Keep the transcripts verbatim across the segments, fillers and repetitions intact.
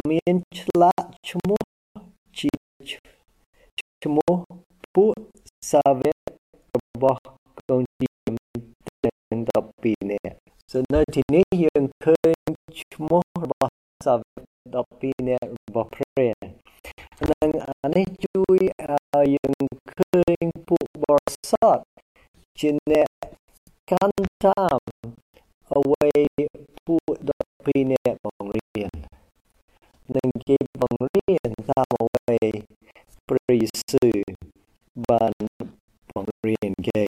មានឆ្លាក់ឈ្មោះជាឈ្មោះពួកសាវករបស់កូនជាទាំងដប់ពីរនាក់soនៅទីនេះយើងឃើញឈ្មោះរបស់សាវកដប់ពីរនាក់របស់ព្រះនិងអានេះជួយឲ្យយើងឃើញពួកបរិស័ទជាអ្នកកាន់តាមអ្វីពួកដប់ពីរនាក់បង្រៀននិងគេបង្រៀនតាមអ្វីព្រះយេស៊ូវបានបង្រៀនគេ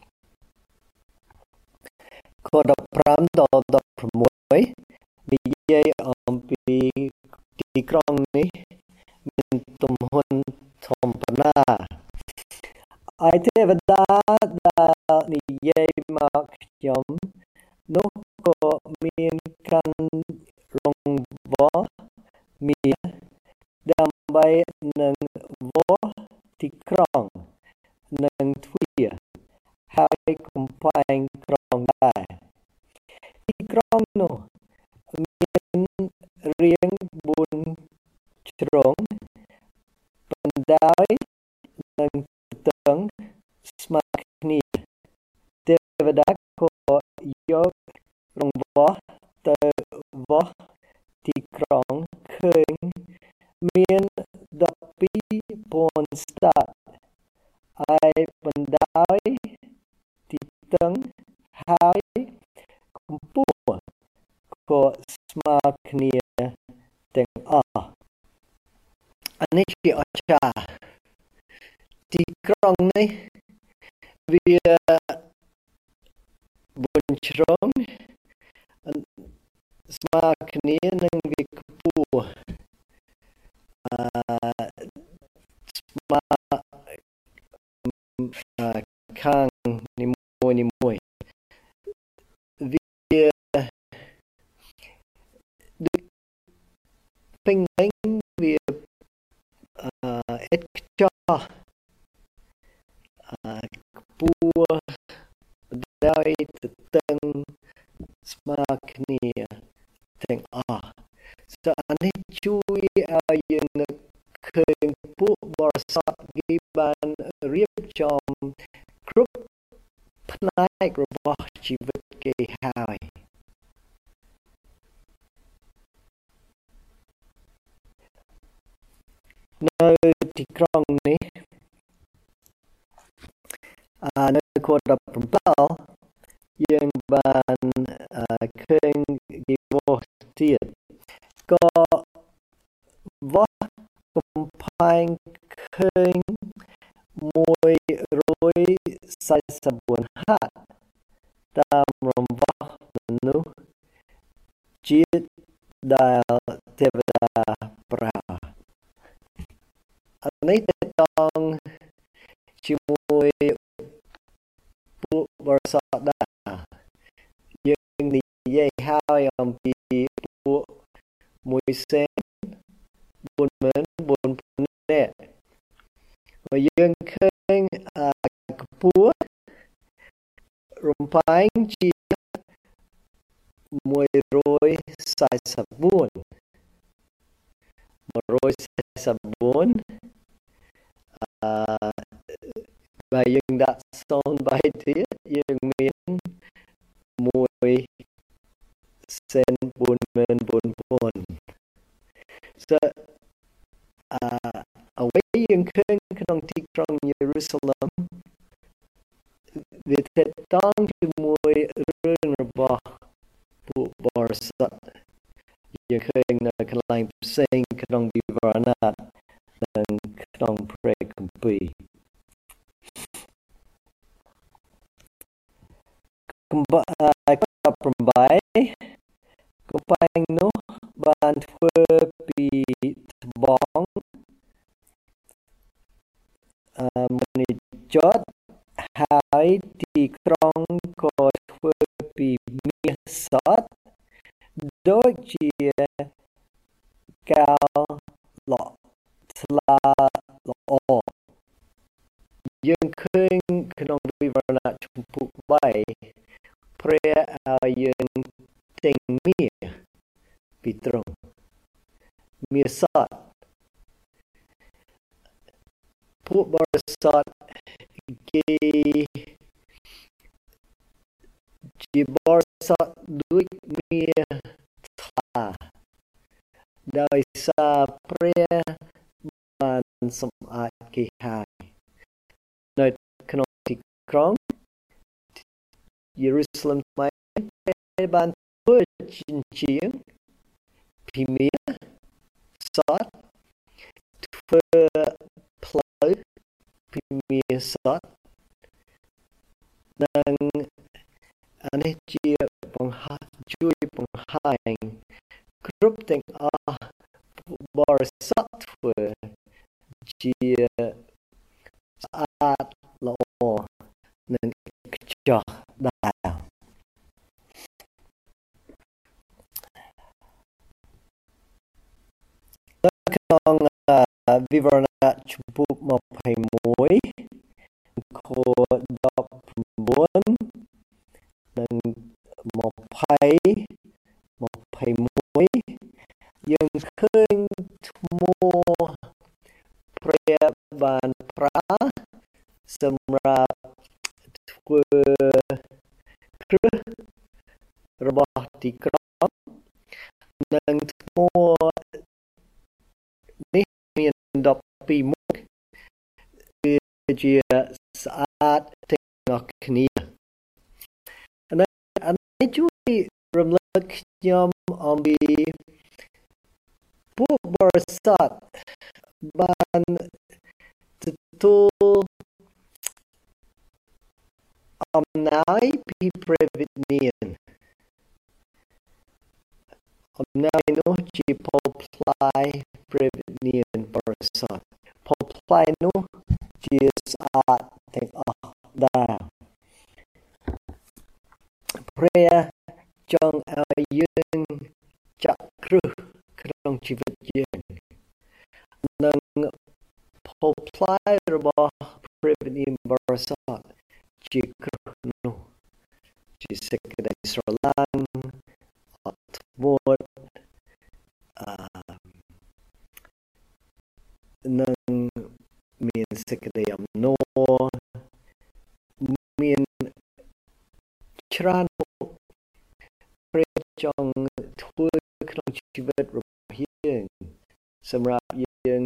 ខដប្រាំដល់ដប់ប្រាំមួយនិយាយអំពីទីក្រុងនេះមានទំហំធំប៉ុណ្ណាហើយទេវតាដែលនិយាយមកខ្ញុំនោះក៏មានកាន់រង្វាស់មាសដើម្បីនឹងវាស់ទីក្រុងនិងទ្វារហើយកំផែងក្រុងដែរទីក្រុងនោះមានរាងបួនជ្រុងបណ្ដោយនិងទទឹងស្មើគ្នាទេវតាក៏យករង្វាស់ទៅវាស់ទីក្រុងឃើញមានដប់ពីរពាន់ស្តាត់ហើយបណ្ដោយទីតឹងហើយកម្ពស់ក៏ស្មើគ្នាទាំងអស់អានេះជាអស្ចារ្យទីក្រុងនេះវាបួនជ្រុងស្មើគ្នានឹងវាកម្ពស់អឺស្មើខាងនីមួយនីមួយវាដូចពេញលេងវាអឺអិតខ្ចោះអឺខ្ពស់ដោយទទឹងស្មើគ្នាទាំងអស់soអានេះជួយឲ្យយើងនឹកឃើញពួកបរិស័ទគេបានរៀបចំគ្រប់ផ្នែករបស់ជីវិតគេហើយនៅទីក្រុងនេះអានៅខដប្រាំbảyយើងបានឃើញគេវាស់ទៀតក៏វាស់កំផែងឃើញមួយរយសែសិបបួនហត្ថតាមរង្វាស់មនុស្សជាតិដែលទេវតាប្រើអានេះតកតងជាមួយពួកបរិស័ទដែរយើងនិយាយហើយអំពីពួកមួយសេនបួនម៉ឺនបួនពាន់នាក់ហើយយើងឃើញកម្ពស់រំផែងជាមួយរយសែសិបបួនមួយរយសែសិបបួនអឺបើយើងដាក់សូន្យបីទៀតយើងមានមួយសេនបួនម៉ឺនបួនពាន់ so អឺអ្វីយើងឃើញក្នុងទីក្រុងយេរូសាឡឹមវាទាក់ទងជាមួយរឿងរបស់ពួកបរិស័ទយើងឃើញនៅកន្លែងផ្សេងក្នុងវិវរណៈនិងក្នុងព្រះគម្ពីរកំបកំបែងកំបែងនោះបានធ្វើពីត្បូងអឺមុនីចតហើយទីក្រុងក៏ធ្វើពីមាសសុទ្ធដូចជាកៅល្អស្លាល្អយើងឃើញក្នុងវិវរណៈជំពូកបីព្រះឲ្យយើងទិញមាសពីទ្រង់មានសត្វពួកបរិស័ទគេជាបរិស័ទដូចមានថ្លាដោយសារព្រះបានសម្អាតគេហើយនៅក្នុងទីក្រុងយេរូសាឡឹមថ្មីព្រះបានធ្វើចិញ្ចៀនពីមាសសតធ្វើផ្លូវពីមាសសតនិងអានេះជាបង្ហាញជួយបង្ហាញគ្រប់ទាំងអស់បរិស័ទធ្វើជាស្អាតល្អនិងខ្ចោះដែរនៅក្នុងវិវរណៈជំពូកยี่สิบเอ็ดខដប់ប្រាំបួននិងยี่สิบ ยี่สิบเอ็ดយើងឃើញឈ្មោះព្រះបានប្រើសម្រាប់ធ្វើគ្រឹះរបស់ទីក្រុងនិងឈ្មោះនេះមានដប់ពីរមុខគឺជាស្អាតទាំងអស់គ្នាអានេះជួយរំលឹកខ្ញុំអំពីពួកបរិស័ទបានទទួលអំណាចពីព្រះវិញ្ញាណអំណាចនោះជាផលផ្លែព្រះវិញ្ញាណបរិសុទ្ធផលផ្លែនោះជាស្អាតទាំងអស់ដែរព្រះចង់ឲ្យយើងចាក់គ្រឹះក្នុងជីវិតយើងនិងផលផ្លែរបស់ព្រះវិញ្ញាណបរិសុទ្ធជាគ្រឹះនោះជាសេចក្តីស្រឡាញ់អត់ធ្មត់អឺនិងមានសេចក្តីអំណរមានច្រើនព្រះចង់ធ្វើក្នុងជីវិតរបស់យើងសម្រាប់យើង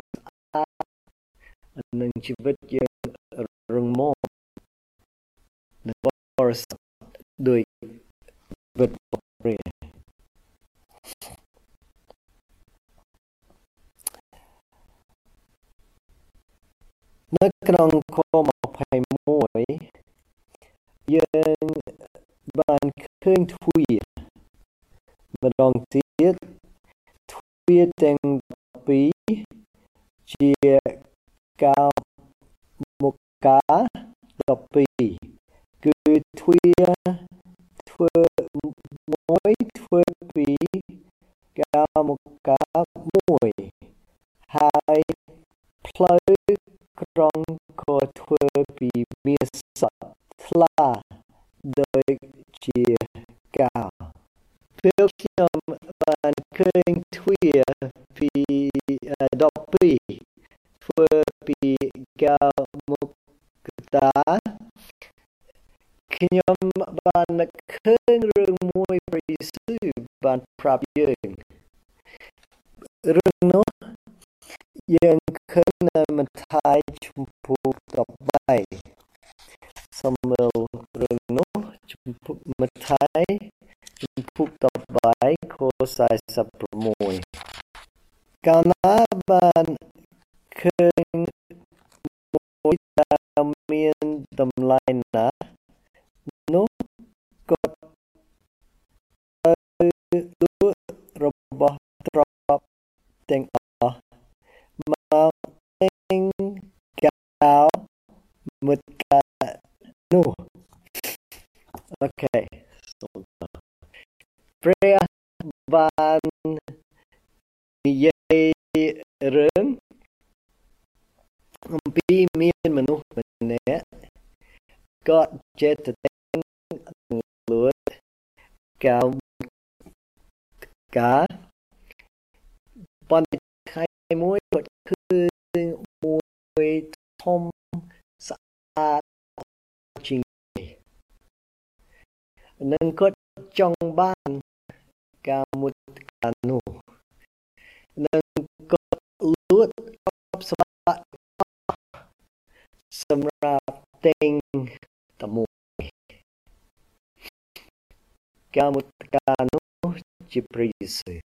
និងជីវិតយើងរឹងមាំនិងបរិសុទ្ធដោយវិតព្រះនៅក្នុងខยี่สิบเอ็ดយើងបានឃើញទ្វារម្ដងទៀតទ្វារទាំងពីរជាកោមុខកាពីរគឺទ្វារធ្វើមួយធ្វើពីកោមុខកាមួយហើយផ្លូវក្រុងក៏ធ្វើពីមាសសថ្លាដូចជាកោពេលខ្ញុំបានឃើញទ្វារពីដប់ពីរធ្វើពីកោមុខតាខ្ញុំបាននឹកឃើញរឿងមួយព្រះយេស៊ូវបានប្រាប់យើងរឿងនោះយើងឃើញនៅម៉ាថាយជំពូកដប់បីសំមើលរឿងនោះជំពូកម៉ាថាយជំពូកដប់បីខสี่สิบหกកាលណាបានឃើញមួយដែលមានតម្លៃណាស់នោះក៏ទៅលក់របស់ទ្រព្យទាំងអស់មកទិញកៅមុតកានោះអូខេព្រះបាននិយាយរឿងអំពីមានមនុស្សម្នាក់គាត់ចេះតែទិញលក់កៅកាប៉ុន្តែមួយគាត់ឃើញមួយធំស្អាតជាងនឹងគាត់ចង់បានការមុតកានោះនឹងគាត់លួចស្បាក់សម្រាប់តែងតមួយការមុតកានោះជាព្រះយេស៊ូវ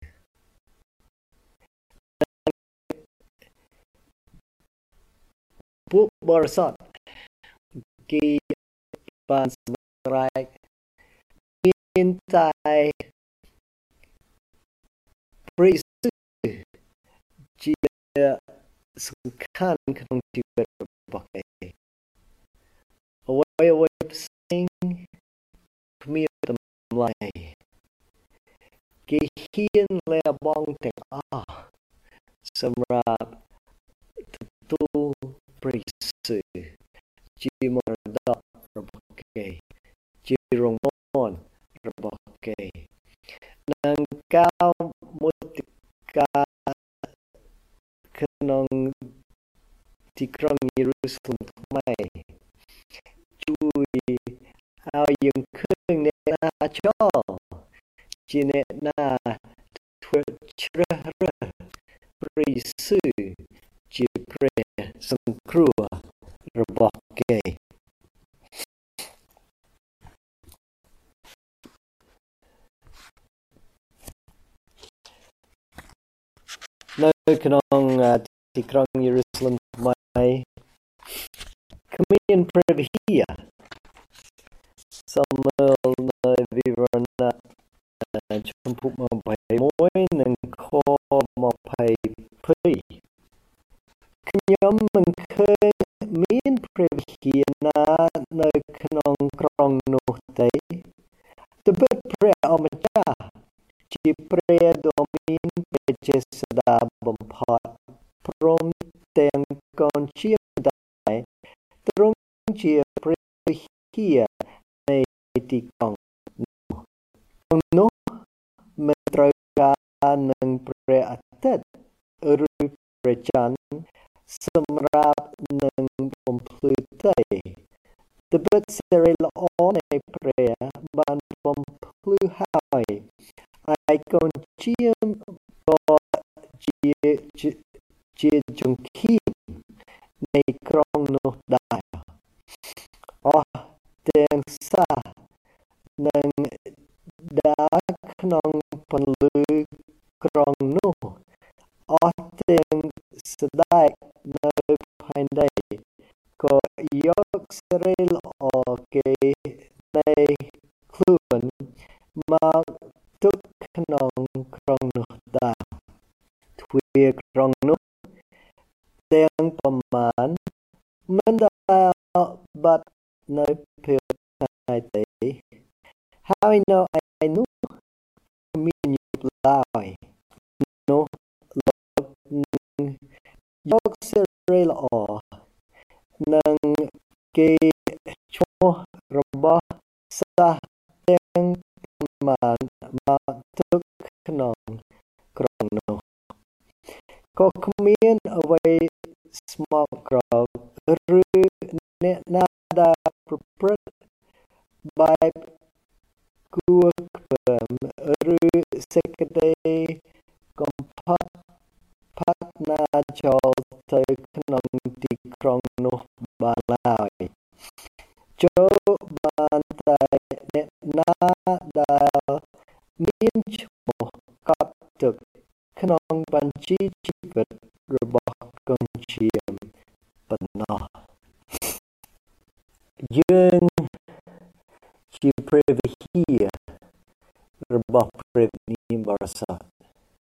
ពួកបរិសុទ្ធគេបានសម្រេចមានតែព្រះយេស៊ូវជាសំខាន់ក្នុងជីវិតរបស់គេអ្វីអ្វីផ្សេងគ្មានតម្លៃគេហ៊ានលះបង់ទាំងអស់សម្រាប់ទទួលព្រះយេស៊ូវជាមរតករបស់គេជារង្វាន់របស់គេនឹងការមុតកាក្នុងទីក្រុងយេរូសាឡិមថ្មីជួយឲ្យយើងឃើញអ្នកណាចូលជាអ្នកណាធ្វើជ្រើសរើសព្រះយេស៊ូវជាព្រះសង្គ្រោះរបស់គេនៅក្នុងទីក្រុងយេរូសាឡិមថ្មីគ្មានព្រះវិហារសូមមើលនៅវិវរណៈជំពូកยี่สิบเอ็ดនិងខยี่สิบខ្ញុំមិនឃើញមានព្រះវិហារណានៅក្នុងក្រុងនោះទេត្បិតព្រះអម្ចាស់ជាព្រះដ៏មានព្រះចេស្តាបំផុតព្រមទាំងកូនជាដែរទ្រង់ជាព្រះវិហារនៃទីក្រុងនោះនោះមិនត្រូវការនឹងព្រះអាទិត្យឬព្រះច័ន្ទសម្រាប់នឹងបំភ្លឺទេត្បិតសេរីល្អនៃព្រះបានបំភ្លឺហើយឯកូនជាក៏ជាជាចង្កៀងនៃក្រុងនោះដែរអស់ទាំងសាសនិងដើរក្នុងពន្លឺក្រុងនោះអស់ទាំងស្ដេចនៅផែនដីក៏យកសេរីល្អគេនៃខ្លួនមកទុកក្នុងក្រុងនោះដែរទ្វារក្រុងនោះទាំងប្រមាណមិនដែលបាត់នៅពេលថ្ងៃទេហើយនៅឯនោះមានយុគឡើយនោះលោកនឹងយកសេរីល្អនិងគេឈ្មោះរបស់សាសទាំងប្រមាណមកទុកក្នុងក្រុងនោះក៏គ្មានអ្វីស្មោកក្រោកឬអ្នកណាដែលប្រព្រឹត្តបែបគួរខ្ពើមឬសេចក្តីកំផុតផាត់ណាចូលទៅក្នុងទីក្រុងនោះបានឡើយចូលបានតែអ្នកណាដែលមានឈ្មោះកត់ទុកក្នុងបញ្ជីជីវិតរបស់កូនជាប៉ុណ្ណោះយើងជាព្រះវិហាររបស់ព្រះវិញ្ញាណបរិសុទ្ធ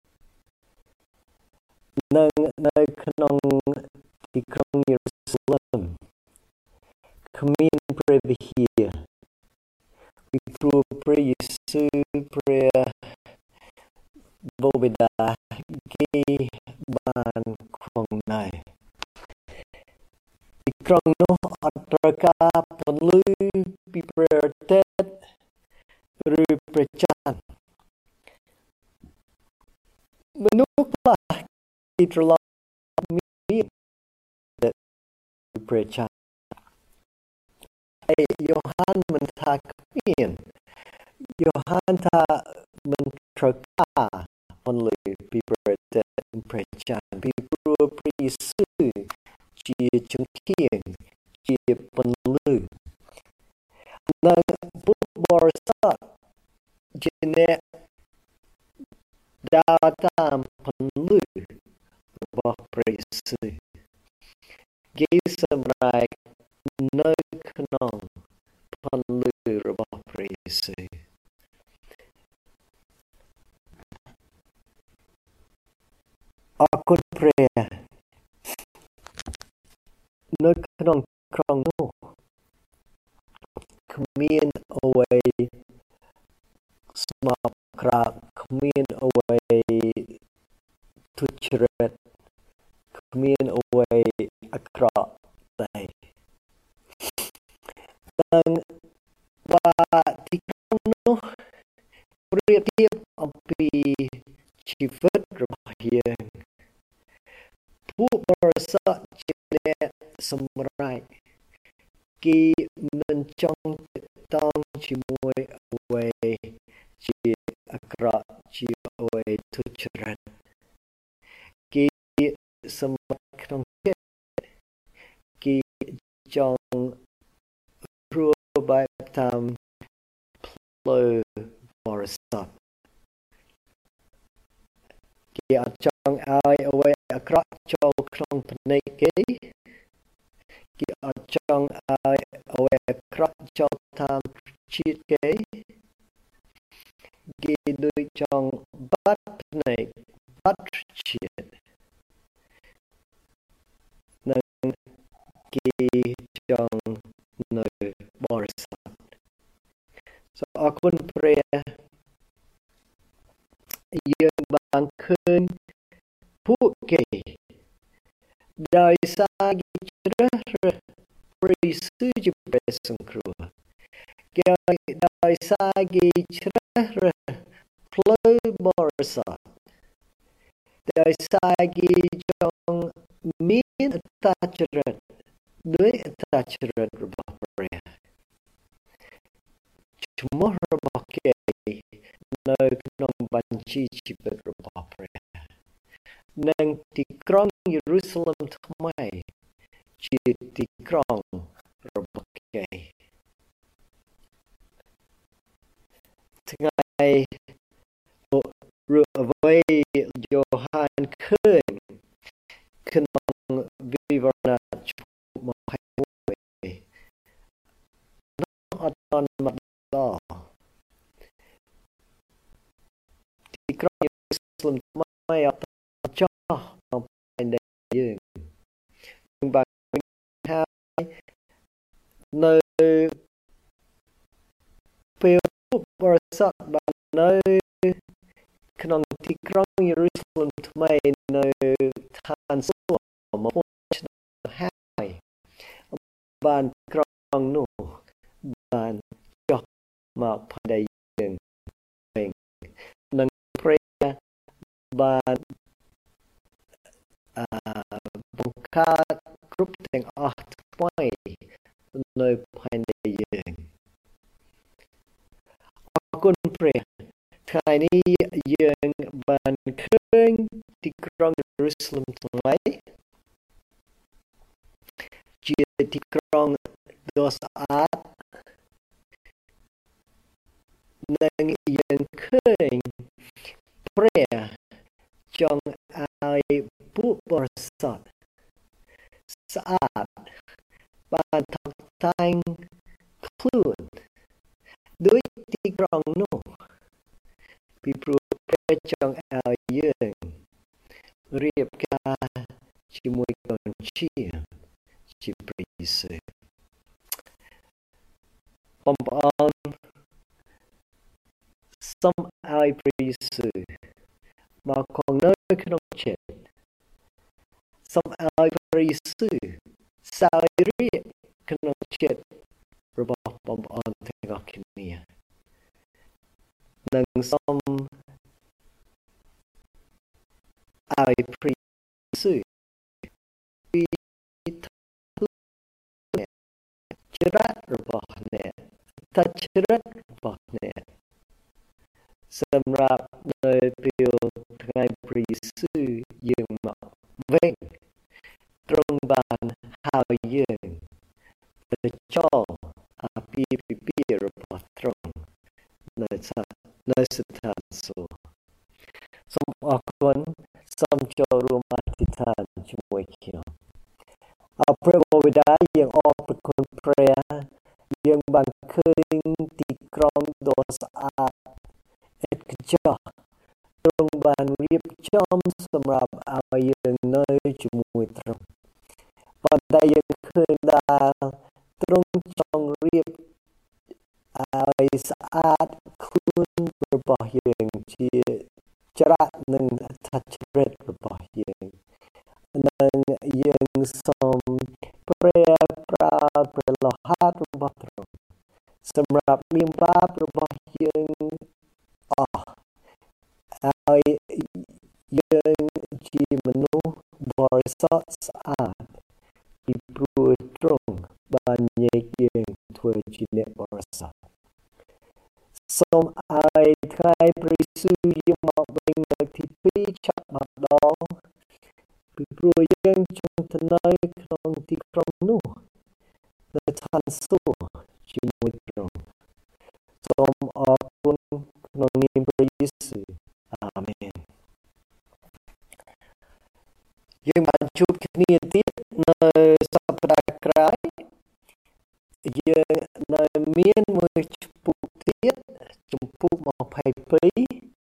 នៅនៅក្នុងទីក្រុងយេរូសាឡិមគ្មានព្រះវិហារពីព្រោះព្រះយេស៊ូវព្រះបិតាគេបានគង់នៅទីក្រុងនោះអត់ត្រូវការពន្លឺពីព្រះអាទិត្យឬព្រះច័ន្ទមនុស្សខ្លះគេត្រឡព្រះច័ន្ទហើយយ៉ូហានមិនថាគ្មានយ៉ូហានថាមិនត្រូវការពន្លឺពីព្រះព្រះច័ន្ទពីព្រោះព្រះយេស៊ូវជាចង្កៀងជាពន្លឺនិងពុទ្ធបរិស័ទជាអ្នកដើរតាមពន្លឺរបស់ព្រះយេស៊ូវគេសម្រេចនៅក្នុងពន្លឺរបស់ព្រះយេស៊ូវអរគុណព្រះនៅក្នុងក្រុងនោះគ្មានអ្វីស្មោកក្រៅគ្មានអ្វីទុច្ចរិតគ្មានអ្វីអាក្រក់ទេទាំងបើទីក្រុងនោះប្រៀបធៀបអំពីជីវិតរបស់យើងពួកបរិស័ទជាអ្នកសម្រេចគេមិនចង់តងជាមួយអ្វីជាអាក្រក់ជាអ្វីទុច្ចរិតគេសម្រេចក្នុងចិត្តគេចង់រស់បែបតាមផ្លូវបរិសុទ្ធគេអត់ចង់ឲ្យអ្វីអាក្រក់ចូលក្នុងភ្នែកគេគេអត់ចង់ឲ្យអ្វីអាក្រក់ចូលតាមជាតិគេគេដូចចង់បាត់ភ្នែកបាត់ជាតិនិងគេចង់នៅបរិសុទ្ធសូមអរគុណព្រះយើងបានឃើញពួកគេដោយសារគេជ្រើសរើសព្រះយេស៊ូវជាព្រះសង្គ្រោះគេដោយសារគេជ្រើសរើសផ្លូវបរិសុទ្ធដោយសារគេចង់មានអត្តចរិតដោយអត្តចរិតរបស់ព្រះឈ្មោះរបស់គេនៅក្នុងបញ្ជីជីវិតរបស់ព្រះនិងទីក្រុងយេរូសាឡឹមថ្មីជាទីក្រុងរបស់គេថ្ងៃឬអ្វីយ៉ូហានឃើញក្នុងវិវរណៈចំពុកยี่สิบเอ็ดនោះអត់ទាន់មកដល់ទីក្រុងយេរូសាឡឹមថ្មីអត់ចោះក្នុងផែនដីយើងយើងបានឃើញថានៅពេលពុទ្ធបរិស័ទបាននៅក្នុងទីក្រុងយេរូសាឡឹមថ្មីនៅឋានសួគ៌មកឆ្នាំហើយបានក្រុងនោះបានចុះមកផែនដីយើងវិញនិងព្រះបានអឺបង្កើតគ្រប់ទាំងអស់ថ្មីនៅផែនដីយើងអរគុណព្រះថ្ងៃនេះយើងបានឃើញទីក្រុងយេរូសាឡឹមថ្មីជាទីក្រុងដ៏ស្អាតនិងយើងឃើញព្រះចង់ឲ្យពួកបរិស័ទស្អាតបានថកតែងខ្លួនដោយទីក្រុងនោះពីព្រោះព្រះចង់ឲ្យយើងរៀបការជាមួយកូនជាជាព្រះយេស៊ូវបងប្អូនសូមឲ្យព្រះយេស៊ូវមកគង់នៅក្នុងចិត្តសូមឲ្យព្រះយេស៊ូវសោយរាជ្យក្នុងចិត្តរបស់បងប្អូនទាំងអស់គ្នានិងសូមឲ្យព្រះយេស៊ូវរៈរបស់អ្នកថាច្រិតរបស់អ្នកសម្រាប់នៅពេលថ្ងៃព្រះយេស៊ូវយើងមកវិញទ្រង់បានហៅយើងទៅចូលអាពាហ៍ពិពាហ៍របស់ទ្រង់នៅនៅស្ថានសួគ៌សូមអរគុណសូមចូលរួមអធិដ្ឋានជាមួយខ្ញុំអរព្រះបិតាយើងអរព្រគុណព្រះយើងបានឃើញទីក្រុងដ៏ស្អាតឥតខ្ចោះទ្រង់បានរៀបចំសម្រាប់ឲ្យយើងនៅជាមួយទ្រង់ប៉ុន្តែយើងឃើញថាទ្រង់ចង់រៀបឲ្យស្អាតខ្លួនរបស់យើងជាច្រាក់និងថាច្រិតរបស់យើងនិងយើងសូមព្រះប្រើព្រះលោហាតរបស់ទ្រង់សម្រាប់លាងបាបរបស់យើងអស់ឲ្យយើងជាមនុស្សបរិសុទ្ធស្អាតពីព្រោះទ្រង់បានញែកយើងធ្វើជាអ្នកបរិសុទ្ធសូមឲ្យថ្ងៃព្រះយេស៊ូវយើងមកវិញលើកទីពីរចាប់មកដល់ពីព្រោះយើងចង់ទៅនៅក្នុងទីក្រុងនោះនៅឋានសួគ៌ជាមួយទ្រង់សូមអរគុណក្នុងនាមព្រះយេស៊ូវអាមែនយើងបានជួបគ្នាទៀតនៅសប្តាហ៍ក្រោយយើងនៅមានមួយជំពូកទៀតជំពូកยี่สิบสอง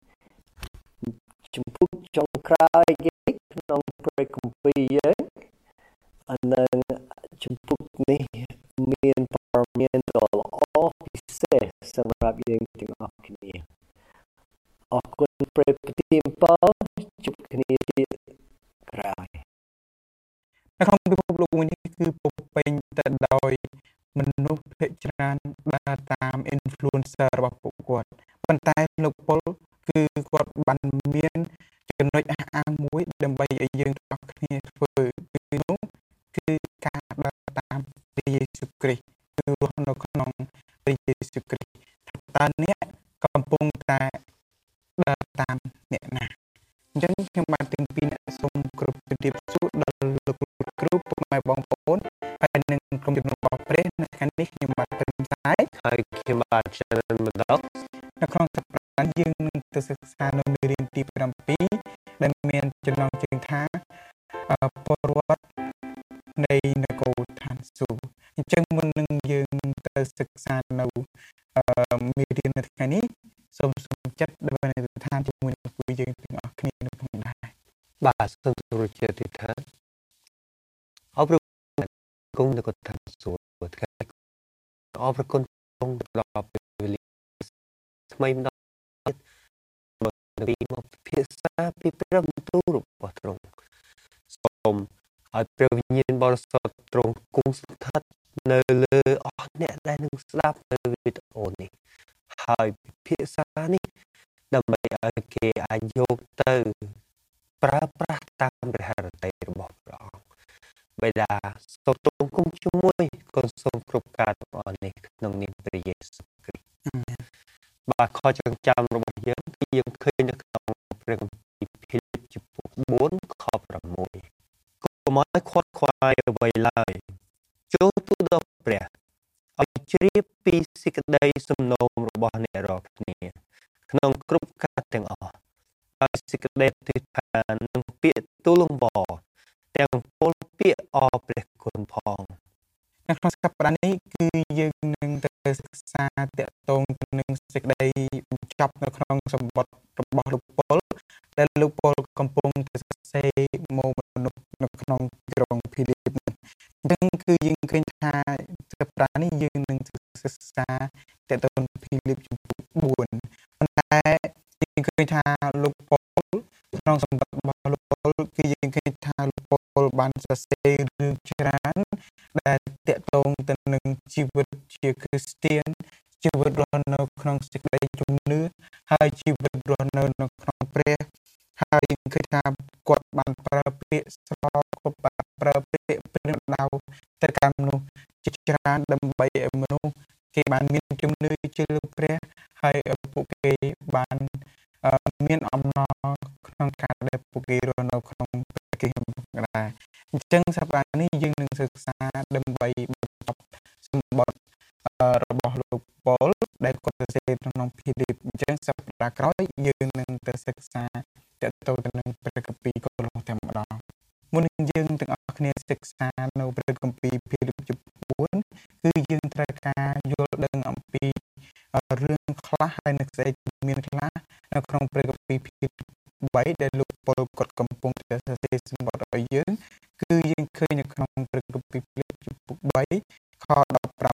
ជំពូកចុងក្រោយគេក្នុងព្រះគម្ពីរយើងនិងជំពូកនេះមានព័ត៌មានដ៏ល្អពិសេសសម្រាប់យើងទាំងអស់គ្នាអរគុណព្រះប្រទានពរជួបគ្នាទៀតក្រោយនៅក្នុងពិភពលោកនេះគឺពុំពេញទៅដោយមនុស្សភាគច្រើនដើរតាម influencer របស់ពួកគាត់ប៉ុន្តែលោកពលគឺគាត់បានមានចំណុចអះអាងមួយដើម្បីឲ្យយើងទាំងអស់គ្នាធ្វើគឺនោះគឺការដើរតាមព្រះយេស៊ូវគ្រីស្ទគឺរស់នៅក្នុងព្រះយេស៊ូវគ្រីស្ទតើអ្នកកំពុងតែដើរតាមអ្នកណាអញ្ចឹងខ្ញុំបានទាំងពីរអ្នកសូមគ្រប់ជម្រាបសួរដល់លោកគ្រូពុកម៉ែបងប្អូនហើយនឹងក្រុមជំនុំរបស់ព្រះនៅថ្ងៃនេះខ្ញុំបានទៅផ្សាយហើយខ្ញុំបានចូលមកដល់នៅក្នុងសប្តាហ៍យើងនឹងទៅសិក្សានៅមេរៀនទីbảyដែលមានចំណងជើងថាពលរដ្ឋនៃនគរឋានសួគ៌អញ្ចឹងមុននឹងយើងទៅសិក្សានៅមេរៀននៅថ្ងៃនេះសូមសូមចិត្តដើម្បីនៅឋានជាមួយនឹងពួកយើងទាំងអស់គ្នានៅក្នុងដែរបាទសូមទូរជាទីឋានអរគុណនគរឋានសួគ៌ថ្ងៃអរគុណក្នុងដល់ពេលវេលាថ្មីម្ដងពីមកភាសាពីព្រះបន្ទូលរបស់ទ្រង់សូមឲ្យព្រះវិញ្ញាណបរិសុទ្ធទ្រង់គង់ស្ថិតនៅលើអស់អ្នកដែលនឹងស្ដាប់នៅវីដេអូនេះហើយភាសានេះដើម្បីឲ្យគេអាចយកទៅប្រើប្រាស់តាមព្រះハរតីរបស់ព្រះអង្គបិតាសូមទ្រង់គង់ជាមួយកូនសូមគ្រប់ការទាំងអស់នេះក្នុងនាមព្រះយេស៊ូវគ្រីស្ទបាទខចងចាំរបស់យើងគឺយើងឃើញនៅក្នុងព្រះគម្ពីរភីលីបជំពូកbốnខ6កុំឲ្យខាត់ខ្វាយអ្វីឡើយចូលទូលដល់ព្រះឲ្យជ្រាបពីសេចក្តីសំណូមរបស់អ្នករាល់គ្នាក្នុងគ្រប់ការទាំងអស់ដោយសេចក្តីអធិដ្ឋាននិងពាក្យទូលង្វរទាំងពលពាក្យអរព្រះគុណផងនៅក្នុងសប្តាហ៍នេះគឺយើងនឹងទៅសិក្សាទាក់ទងទៅនឹងសេចក្តីបញ្ចប់នៅក្នុងសម្បត្តិរបស់លោកពលដែលលោកពលកំពុងតែសរសេរមកមនុស្សនៅក្នុងក្រុងភីលីបនេះអញ្ចឹងគឺយើងឃើញថាសប្តាហ៍នេះយើងនឹងសិក្សាទាក់ទងភីលីបជំពូកbốnប៉ុន្តែយើងឃើញថាលោកពលក្នុងសម្បត្តិរបស់លោកពលគឺយើងឃើញថាលោកពលបានសរសេររឿងច្រើនដែលតាក់ទងទៅនឹងជីវិតជាគ្រីស្ទានជីវិតរស់នៅក្នុងសេចក្តីជំនឿហើយជីវិតរស់នៅនៅក្នុងព្រះហើយយើងឃើញថាគាត់បានប្រើពាក្យស្រោបគាត់បានប្រើពាក្យព្រានដៅទៅកាន់មនុស្សជាច្រើនដើម្បីឲ្យមនុស្សគេបានមានជំនឿជឿលើព្រះហើយពួកគេបានមានអំណរក្នុងការដែលពួកគេរស់នៅក្នុងព្រះគម្ពីរដែរអញ្ចឹងសប្តាហ៍នេះយើងនឹងសិក្សាដើម្បីបន្តសម្បត្តិរបស់លោកប៉ូលដែលគាត់សរសេរក្នុងភីលីបអញ្ចឹងសប្តាហ៍ក្រោយយើងនឹងទៅសិក្សាតទៅទៅនឹងព្រះគម្ពីរកូឡូសតែម្ដងមុននឹងយើងទាំងអស់គ្នាសិក្សានៅព្រះគម្ពីរភីលីបជំពូនគឺយើងត្រូវការយល់ដឹងអំពីរឿងខ្លះហើយនឹងស្អីមានខ្លះនៅក្នុងព្រះគម្ពីរភីលីបបីដែលលោកប៉ូលគាត់កំពុងតែសរសេរសម្បត្តិឲ្យយើងគឺយើងឃើញនៅក្នុងព្រះគម្ពីរភីលីបជំពូនបីខដប់ប្រាំ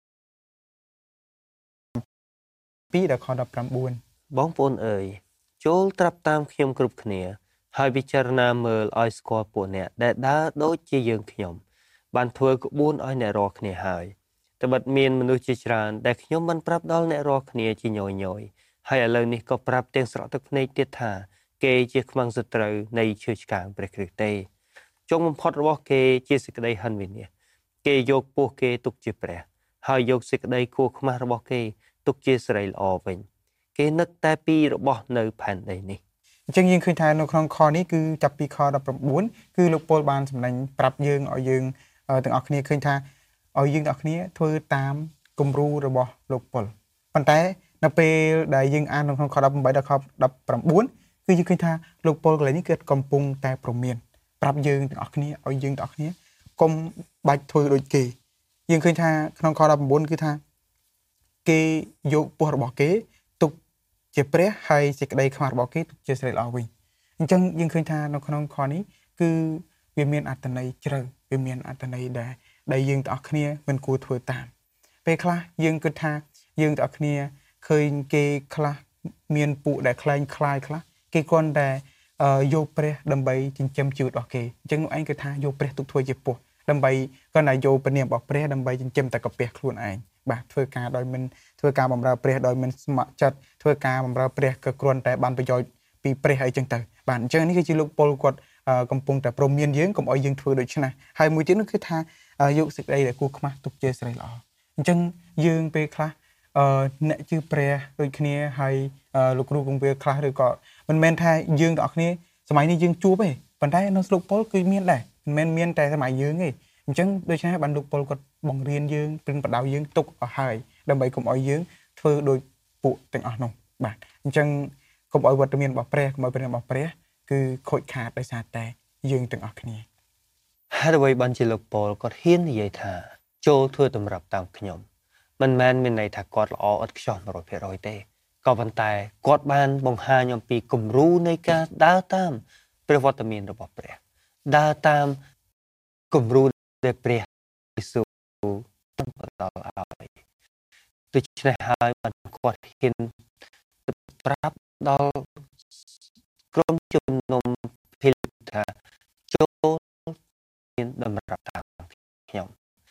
ពីរដល់ខដប់ប្រាំបួនបងប្អូនអើយចូលត្រាប់តាមខ្ញុំគ្រប់គ្នាហើយពិចារណាមើលឲ្យស្គាល់ពួកអ្នកដែលដើរដូចជាយើងខ្ញុំបានធ្វើក្បួនឲ្យអ្នករាល់គ្នាហើយត្បិតមានមនុស្សជាច្រើនដែលខ្ញុំបានប្រាប់ដល់អ្នករាល់គ្នាជាញយញយហើយឥឡូវនេះក៏ប្រាប់ទាំងស្រក់ទឹកភ្នែកទៀតថាគេជាខ្មាំងសត្រូវនៃឈើឆ្កាងព្រះគ្រីស្ទទេចុងបំផុតរបស់គេជាសេចក្តីហិនវិនាសគេយកពោះគេទុកជាព្រះហើយយកសេចក្តីគួរខ្មាស់របស់គេទុកជាសេរីល្អវិញគេនឹកតែពីរបស់នៅផែនដីនេះអញ្ចឹងយើងឃើញថានៅក្នុងខនេះគឺចាប់ពីខដប់ប្រាំបួនគឺលោកប៉ូលបានសម្ដែងប្រាប់យើងឲ្យយើងទាំងអស់គ្នាឃើញថាឲ្យយើងទាំងអស់គ្នាធ្វើតាមគំរូរបស់លោកប៉ូលប៉ុន្តែនៅពេលដែលយើងអាននៅក្នុងខដប់ប្រាំដល់ខដប់ប្រាំបួនគឺយើងឃើញថាលោកប៉ូលកន្លែងនេះគឺកំពុងតែព្រមានប្រាប់យើងទាំងអស់គ្នាឲ្យយើងទាំងអស់គ្នាកុំបាច់ធ្វើដូចគេយើងឃើញថាក្នុងខដប់ប្រាំបួនគឺថាគេយកពោះរបស់គេទុកជាព្រះហើយសេចក្តីខ្មាស់របស់គេទុកជាស្រីល្អវិញអញ្ចឹងយើងឃើញថានៅក្នុងខនេះគឺវាមានអត្ថន័យជ្រៅវាមានអត្ថន័យដែលដែលយើងទាំងអស់គ្នាមិនគួរធ្វើតាមពេលខ្លះយើងគិតថាយើងទាំងអស់គ្នាឃើញគេខ្លះមានពួកដែលខ្លែងខ្លាយខ្លះគេគ្រាន់តែយកព្រះដើម្បីចិញ្ចឹមជីវិតរបស់គេអញ្ចឹងនោះឯងគឺថាយកព្រះទុកធ្វើជាពោះដើម្បីគ្រាន់តែយកព្រះនាមរបស់ព្រះដើម្បីចិញ្ចឹមតែកាពះខ្លួនឯងបាទធ្វើការដោយមិនធ្វើការបម្រើព្រះដោយមិនស្ម័គ្រចិត្តធ្វើការបម្រើព្រះក៏គ្រាន់តែបានប្រយោជន៍ពីព្រះអីចឹងទៅបាទអញ្ចឹងនេះគឺជាលោកប៉ូលគាត់កំពុងតែព្រមមានយើងកុំឲ្យយើងធ្វើដូចនេះហើយមួយទៀតនោះគឺថាយកសេចក្តីដែលគួរខ្មាស់ទុកជាស្រីល្អអញ្ចឹងយើងពេលខ្លះអឺអ្នកជឿព្រះដូចគ្នាហើយលោកគ្រូគង្វាលខ្លះឬក៏មិនមែនថាយើងទាំងអស់គ្នាសម័យនេះយើងជួបទេប៉ុន្តែនៅស្រុកប៉ូលគឺមានដែរមិនមែនមានតែសម័យយើងទេអញ្ចឹងដូច្នេះបានលោកប៉ូលគាត់បង្រៀនយើងព្រឹងបដៅយើងទុកឲ្យហើយដើម្បីកុំឲ្យយើងធ្វើដោយពួកទាំងអស់នោះបាទអញ្ចឹងកុំឲ្យវត្តមានរបស់ព្រះកុំឲ្យព្រះរបស់ព្រះគឺខូចខាតដោយសារតែយើងទាំងអស់គ្នាហើយអ្វីបានជាលោកប៉ូលគាត់ហ៊ាននិយាយថាចូលធ្វើតម្រាប់តាមខ្ញុំមិនមែនមានន័យថាគាត់ល្អឥតខ្ចោះ một trăm phần trăm ទេក៏ប៉ុន្តែគាត់បានបង្ហាញអំពីគំរូនៃការដើរតាមព្រះវត្តមានរបស់ព្រះដើរតាមគំរូដែលព្រះយេស៊ូវបានដល់ឲ្យដូច្នេះហើយបានគាត់ហ៊ានប្រាប់ដល់ក្រុមជំនុំភីលីបថាចូលមានតម្រាប់តាមខ្ញុំ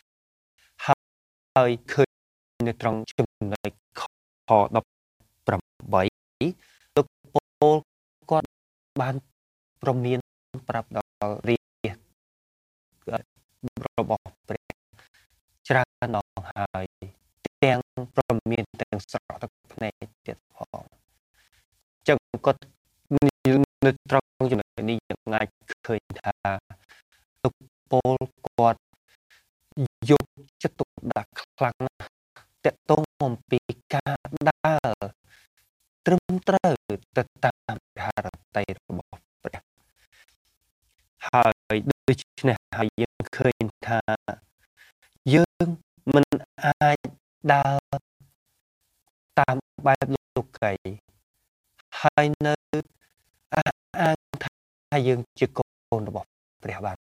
ហើយឃើញនៅត្រង់ចំណុចខដប់ប្រាំបីលោកប៉ូលគាត់បានព្រមានប្រាប់ដល់រាជរបស់ព្រះច្រើនដងហើយទាំងព្រមានទាំងស្រក់ទឹកភ្នែកទៀតផងចឹងគាត់នៅត្រង់ចំណុចនេះយើងអាចឃើញថាលោកប៉ូលគាត់យកចិត្តទុកដាក់ខ្លាំងណាស់តកតងអំពីការដើរត្រឹមត្រូវទៅតាមហារតីរបស់ព្រះហើយដូច្នេះហើយយើងឃើញថាយើងមិនអាចដើរតាមបែបលោកីហើយនៅអះអាងថាយើងជាកូនរបស់ព្រះបា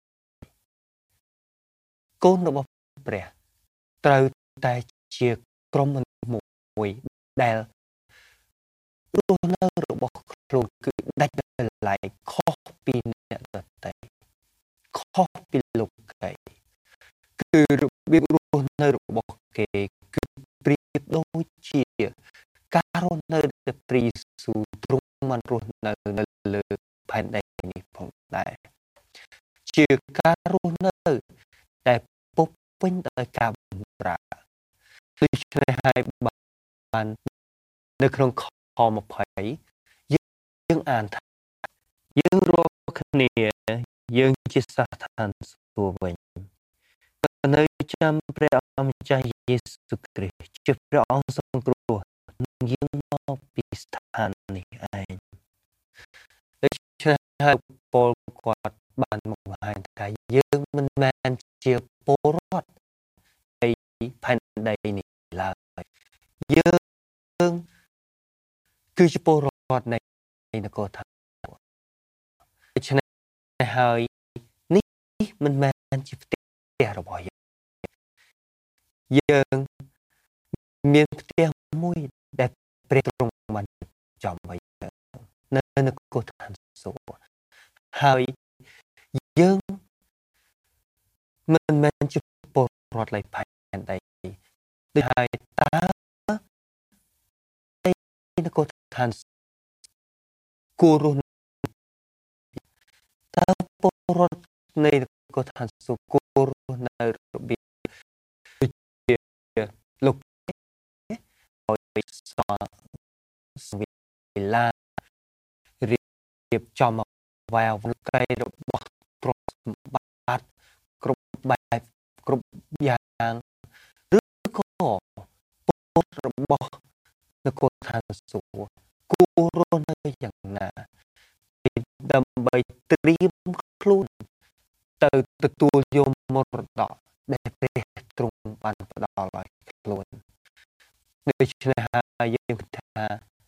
នកូនរបស់ព្រះត្រូវតែជាក្រុមមនុស្សមួយដែលរស់នៅរបស់ខ្លួនគឺដាច់ដោយឡែកខុសពីអ្នកដទៃខុសពីលោកីគឺរបៀបរស់នៅរបស់គេគឺប្រៀបដូចជាការរស់នៅដែលព្រះយេស៊ូវទ្រង់បានរស់នៅនៅលើផែនដីនេះផងដែរជាការរស់នៅដែលពុះពេញដោយការបម្រើដូច្នេះហើយបាននៅក្នុងខ20យើងអានថាយើងរាល់គ្នាយើងជាសាសឋានសួគ៌វិញនៅចាំព្រះអម្ចាស់យេស៊ូវគ្រីស្ទជាព្រះអង្គសង្គ្រោះនឹងយើងមកពីស្ថាននេះឯងដូច្នេះហើយពលគាត់បានបង្ហាញថាយើងមិនមែនជាពលរដ្ឋនៃផែនដីនេះឡើយយើងគឺជាពលរដ្ឋនៃនគរឋានដូច្នេះហើយនេះមិនមែនជាផ្ទះរបស់យើងយើងមានផ្ទះមួយដែលព្រះទ្រង់បានចំឲ្យនៅនគរឋានសួគ៌ហើយយើងមិនមែនជាពលរដ្ឋនៃផែនដីដូចហើយតើនគរឋានគួររស់តើពលរដ្ឋនៃនគរឋានសួគ៌គួររស់នៅរបៀបជាលោកឲ្យសសវិលារៀបចំអ្វីអ្វីកៃរបស់ទ្រព្យសម្បត្តិគ្រប់បែបគ្រប់យ៉ាងឬក៏ពលរបស់នគរឋានសួគ៌គួររស់នៅយ៉ាងណាដើម្បីត្រៀមខ្លួនទៅទទួលយកមរតកដែលព្រះទ្រង់បានផ្ដល់ឲ្យខ្លួនដូច្នេះហើយយើងគិតថា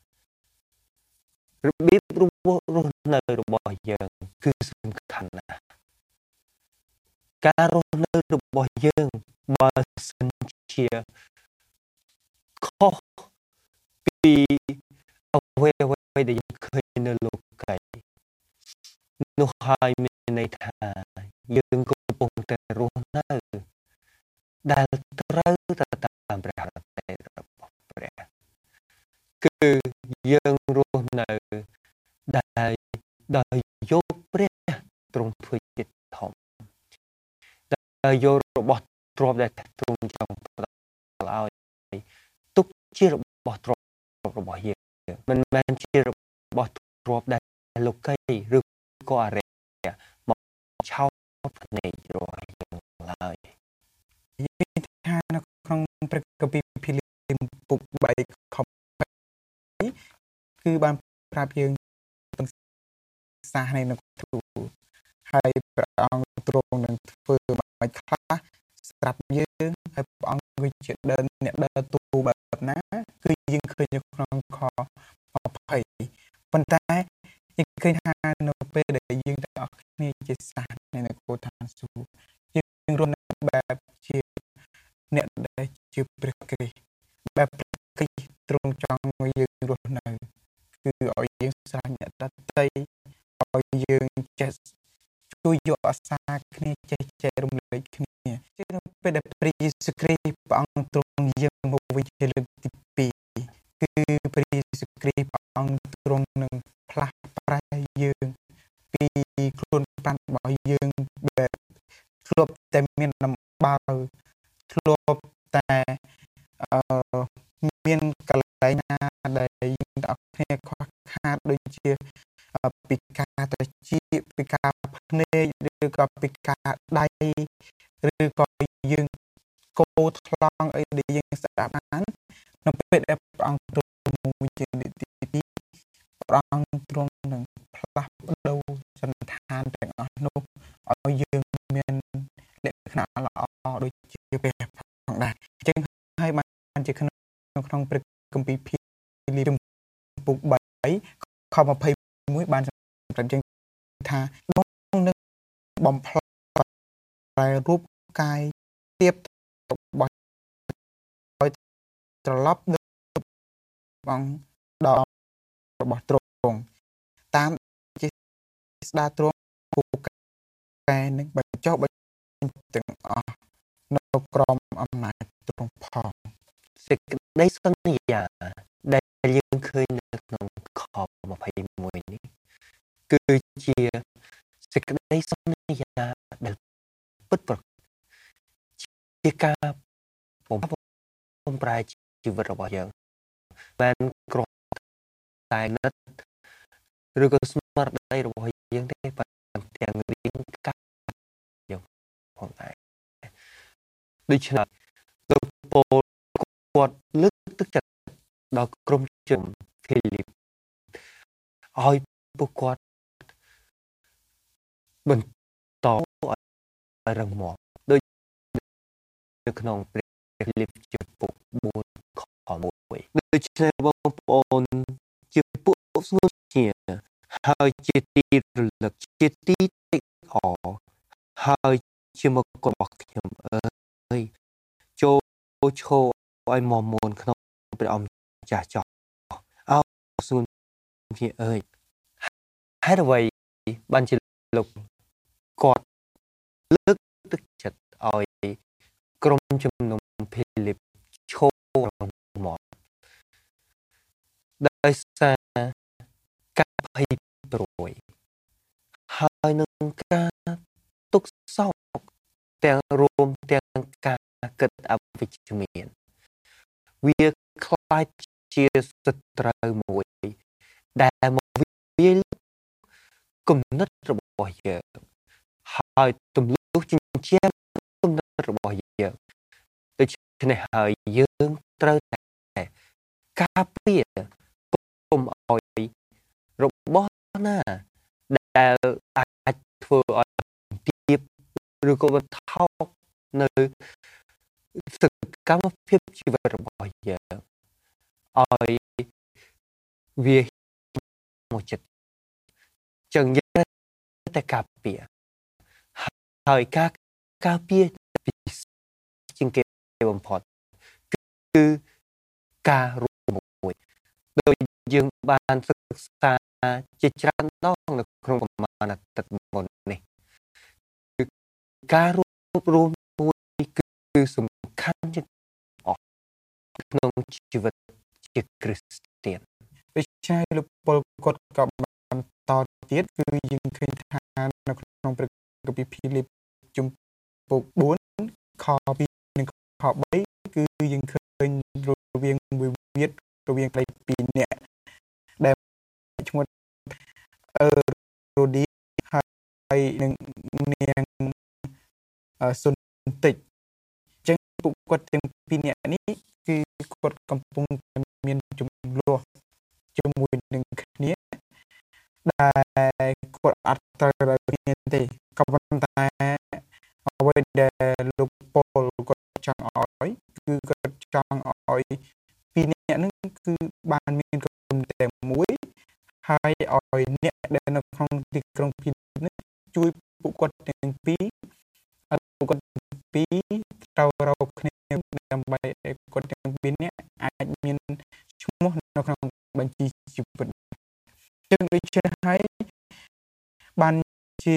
របៀបរស់រស់នៅរបស់យើងគឺសំខាន់ណាស់ការរស់នៅរបស់យើងបើសិនជាខុសពីអ្វីអ្វីដែលយើងឃើញនៅលោកីនោះហើយមានន័យថាយើងកំពុងតែរស់នៅដែលត្រូវទៅតាមព្រះរតេរបស់ព្រះគឺយើងរស់នៅដែលដោយយកព្រះទ្រង់ធ្វើជាធំដែលយករបស់ទ្រព្យដែលទ្រង់ចង់ផ្ដល់ឲ្យទុកជារបស់ទ្រព្យរបស់យើងមិនមែនជារបស់ទ្រព្យដែលលោកីឬក៏អរិយមកឆោតភ្នែករបស់យើងឡើយយើងថានៅក្នុងព្រះគម្ពីរភីលីពីពុកបីខគឺបានប្រាប់យើងទាំងសាសនៃនគរទូហើយព្រះអង្គទ្រង់នឹងធ្វើមិនខ្លះស្រាប់យើងហើយព្រះអង្គគឺជាដើមអ្នកដើរទូបែបណាគឺយើងឃើញនៅក្នុងខ20ប៉ុន្តែយើងឃើញថានៅពេលដែលយើងទាំងអស់គ្នាជាសាសនៃនគរឋានសួគ៌យើងរស់នៅបែបជាអ្នកដែលជាព្រះគ្រីស្ទបែបព្រះគ្រីស្ទទ្រង់ចង់ឲ្យយើងរស់នៅគឺឲ្យយើងស្រឡាញ់អ្នកដទៃឲ្យយើងចេះជួយយកអាសាគ្នាចេះចែករំលែកគ្នាជានៅពេលដែលព្រះយេស៊ូវគ្រីស្ទព្រះអង្គទ្រង់យើងមកវិញជាលើកទីពីរគឺព្រះយេស៊ូវគ្រីស្ទព្រះអង្គទ្រង់នឹងផ្លាស់ប្រែយើងពីខ្លួនប្រាណរបស់យើងដែលធ្លាប់តែមានដំបៅធ្លាប់តែអឺមានកន្លែងណាដែលយើងទាំងអស់គ្នាខ្វះខាតដូចជាពីការត្រចៀកពីការភ្នែកឬក៏ពីការដៃឬក៏យើងកោថ្លង់អីដែលយើងស្ដាប់បាននៅពេលដែលព្រះអង្គទ្រង់មួយជាទីទីព្រះអង្គទ្រង់នឹងផ្លាស់ប្ដូរសន្តានទាំងអស់នោះឲ្យយើងមានលក្ខណៈល្អដូចជាព្រះផងដែរអញ្ចឹងហើយបានជាក្នុងក្នុងព្រះគម្ពីរភីលីពីពុកបីខ21បានសម្រាប់យើងថាដងនឹងបំផ្លាញប្រែរូបកាយទៀបរបស់ឲ្យត្រឡប់បងដល់របស់ទ្រង់តាមជាស្ដារទ្រង់គូកែនឹងបញ្ចុះបញ្ទាំងអស់នៅក្រមអំណាចទ្រង់ផងសេចក្តីសន្យាដែលយើងឃើញនៅក្នុងខ21នេះគឺជាសេចក្តីសន្យាដែលពិតប្រាកដជាការបំប្រែជីវិតរបស់យើងមិនគ្រាន់តែនិតឬក៏ស្មារតីរបស់យើងទេប៉ុន្តែទាំងរាងកាយយើងផងដែរដូច្នេះលោកប៉ូលគាត់លើកទឹកចិត្តដល់ក្រុមជនភីលីបឲ្យពួកគាត់បន្តឲ្យរឹងមាំដូចនៅក្នុងព្រះភីលីបជំពូកបួនខមួយដូច្នេះបងប្អូនជាពួកស្ងួនជាហើយជាទីរលឹកជាទីត្រេកអរហើយជាមករបស់ខ្ញុំអើយចូលឈរឲ្យមមូនក្នុងព្រះអង្គចាស់ចោះអោស្ងួនជាអើយហេតុអ្វីបានជាលោកគាត់លើកទឹកចិត្តឲ្យក្រុមជំនុំភីលីបឈរមកដោយសារការភ័យព្រួយហើយនឹងការទុក្ខសោកទាំងរួមទាំងការគិតអវិជ្ជមានវាខ្លាចជាសត្រូវមួយដែលមកវាគំនិតរបស់យើងហើយទម្លុះចិញ្ចែមគំនិតរបស់យើងដូច្នេះហើយយើងត្រូវតែការពារកុំឲ្យរបស់ណាដែលអាចធ្វើឲ្យទៀបឬក៏បន្ថោកនៅសកម្មភាពជីវិតរបស់យើងឲ្យវាមកចិត្តចឹងយើងតែការពារហើយការការពារពីជាងគេបំផុតគឺការរួមមួយដោយយើងបានសិក្សាជាច្រើនដងនៅក្នុងប្រមាណអាទិត្យមុននេះគឺការរួមរួមមួយគឺសំខាន់ជាងអស់ក្នុងជីវិតជាគ្រីស្ទានដូច្នេះលោកពលគាត់ក៏បន្តទៀតគឺយើងឃើញថានៅក្នុងព្រះគម្ពីរភីលីបជំពូកបួនខពីរនិងខបីគឺយើងឃើញរវាងមួយវាទរវាងត្រីពីរនាក់ដែលឈ្មោះអឺរ៉ូឌីហើយនឹងនាងសុនតិចអញ្ចឹងពួកគាត់ទាំងពីរនាក់នេះគឺគាត់កំពុងតែមានចំនួនជាមួយនឹងគ្នាដែលគាត់អត់ត្រូវរគ្នាទេក៏ប៉ុន្តែអ្វីដែលលោកប៉ូលគាត់ចង់ឲ្យគឺគាត់ចង់ឲ្យពីរនាក់ហ្នឹងគឺបានមានគំនិតតែមួយហើយឲ្យអ្នកដែលនៅក្នុងទីក្រុងភីលីបនេះជួយពួកគាត់ទាំងពីរឲ្យពួកគាត់ទាំងពីរត្រូវរកគ្នាដើម្បីឲ្យគាត់ទាំងពីរនាក់អាចមានឈ្មោះនៅក្នុងបញ្ជីជីវិតចឹងដូចជាហើយបានជា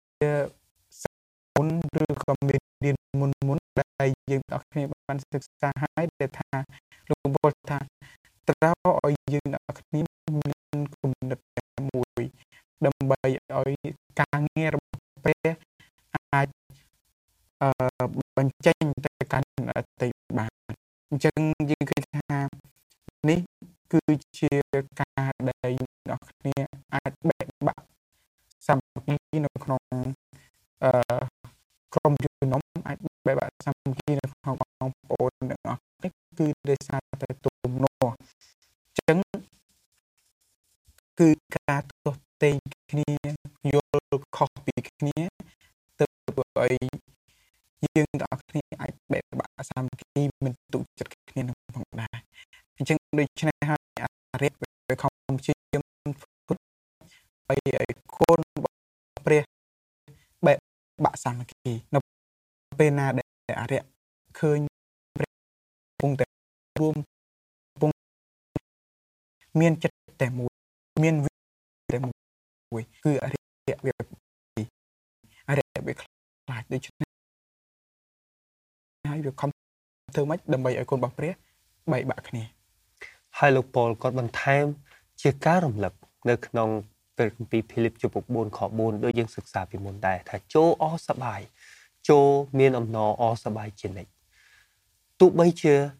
មុនឬក៏មេរៀនមុនមុនដែលយើងទាំងគ្នាបានសិក្សាហើយដែលថាលោកពលថាត្រូវឲ្យយើងទាំងគ្នាមានគំនិតតែមួយដើម្បីឲ្យការងាររបស់ព្រះអាចអឺបញ្ចេញទៅកាន់អតីតបានអញ្ចឹងយើងឃើញថានេះគឺជាការដែលយើងទាំងគ្នាអាចបែកបាក់សាមគ្គីនៅក្នុងអឺក្រុមជំនុំអាចបែកបាក់សាមគ្គីនៅក្នុងបងប្អូនទាំងអស់នេះគឺដោយសារតែទំនាស់អញ្ចឹងគឺការទោះតែងគ្នាយល់ខុសពីគ្នាទៅឲ្យយើងទាំងអស់គ្នាអាចបែកបាក់សាមគ្គីមិនទុកចិត្តគ្នានឹងផងដែរអញ្ចឹងដូច្នេះហើយអារិយខំព្យាយាមធ្វើឲ្យឲ្យកូនព្រះបែកបាក់សាមគ្គីនៅពេលណាដែលអារិយឃើញព្រះពងតែរួមពងមានចិត្តតែមួយមានវិតែមួយគឺអារិយវាអារិយវាខ្លាចដូច្នេះហើយវាខំធ្វើម៉េចដើម្បីឲ្យកូនរបស់ព្រះបែកបាក់គ្នាហើយលោកប៉ូលគាត់បន្ថែមជាការរំលឹកនៅក្នុងព្រះគម្ពីរភីលីបជំពូកបួនខបួនដូចយើងសិក្សាពីមុនដែរថាចូលអសប្បាយចូលមានអំណរអសប្បាយជានិច្ចទោះបីជា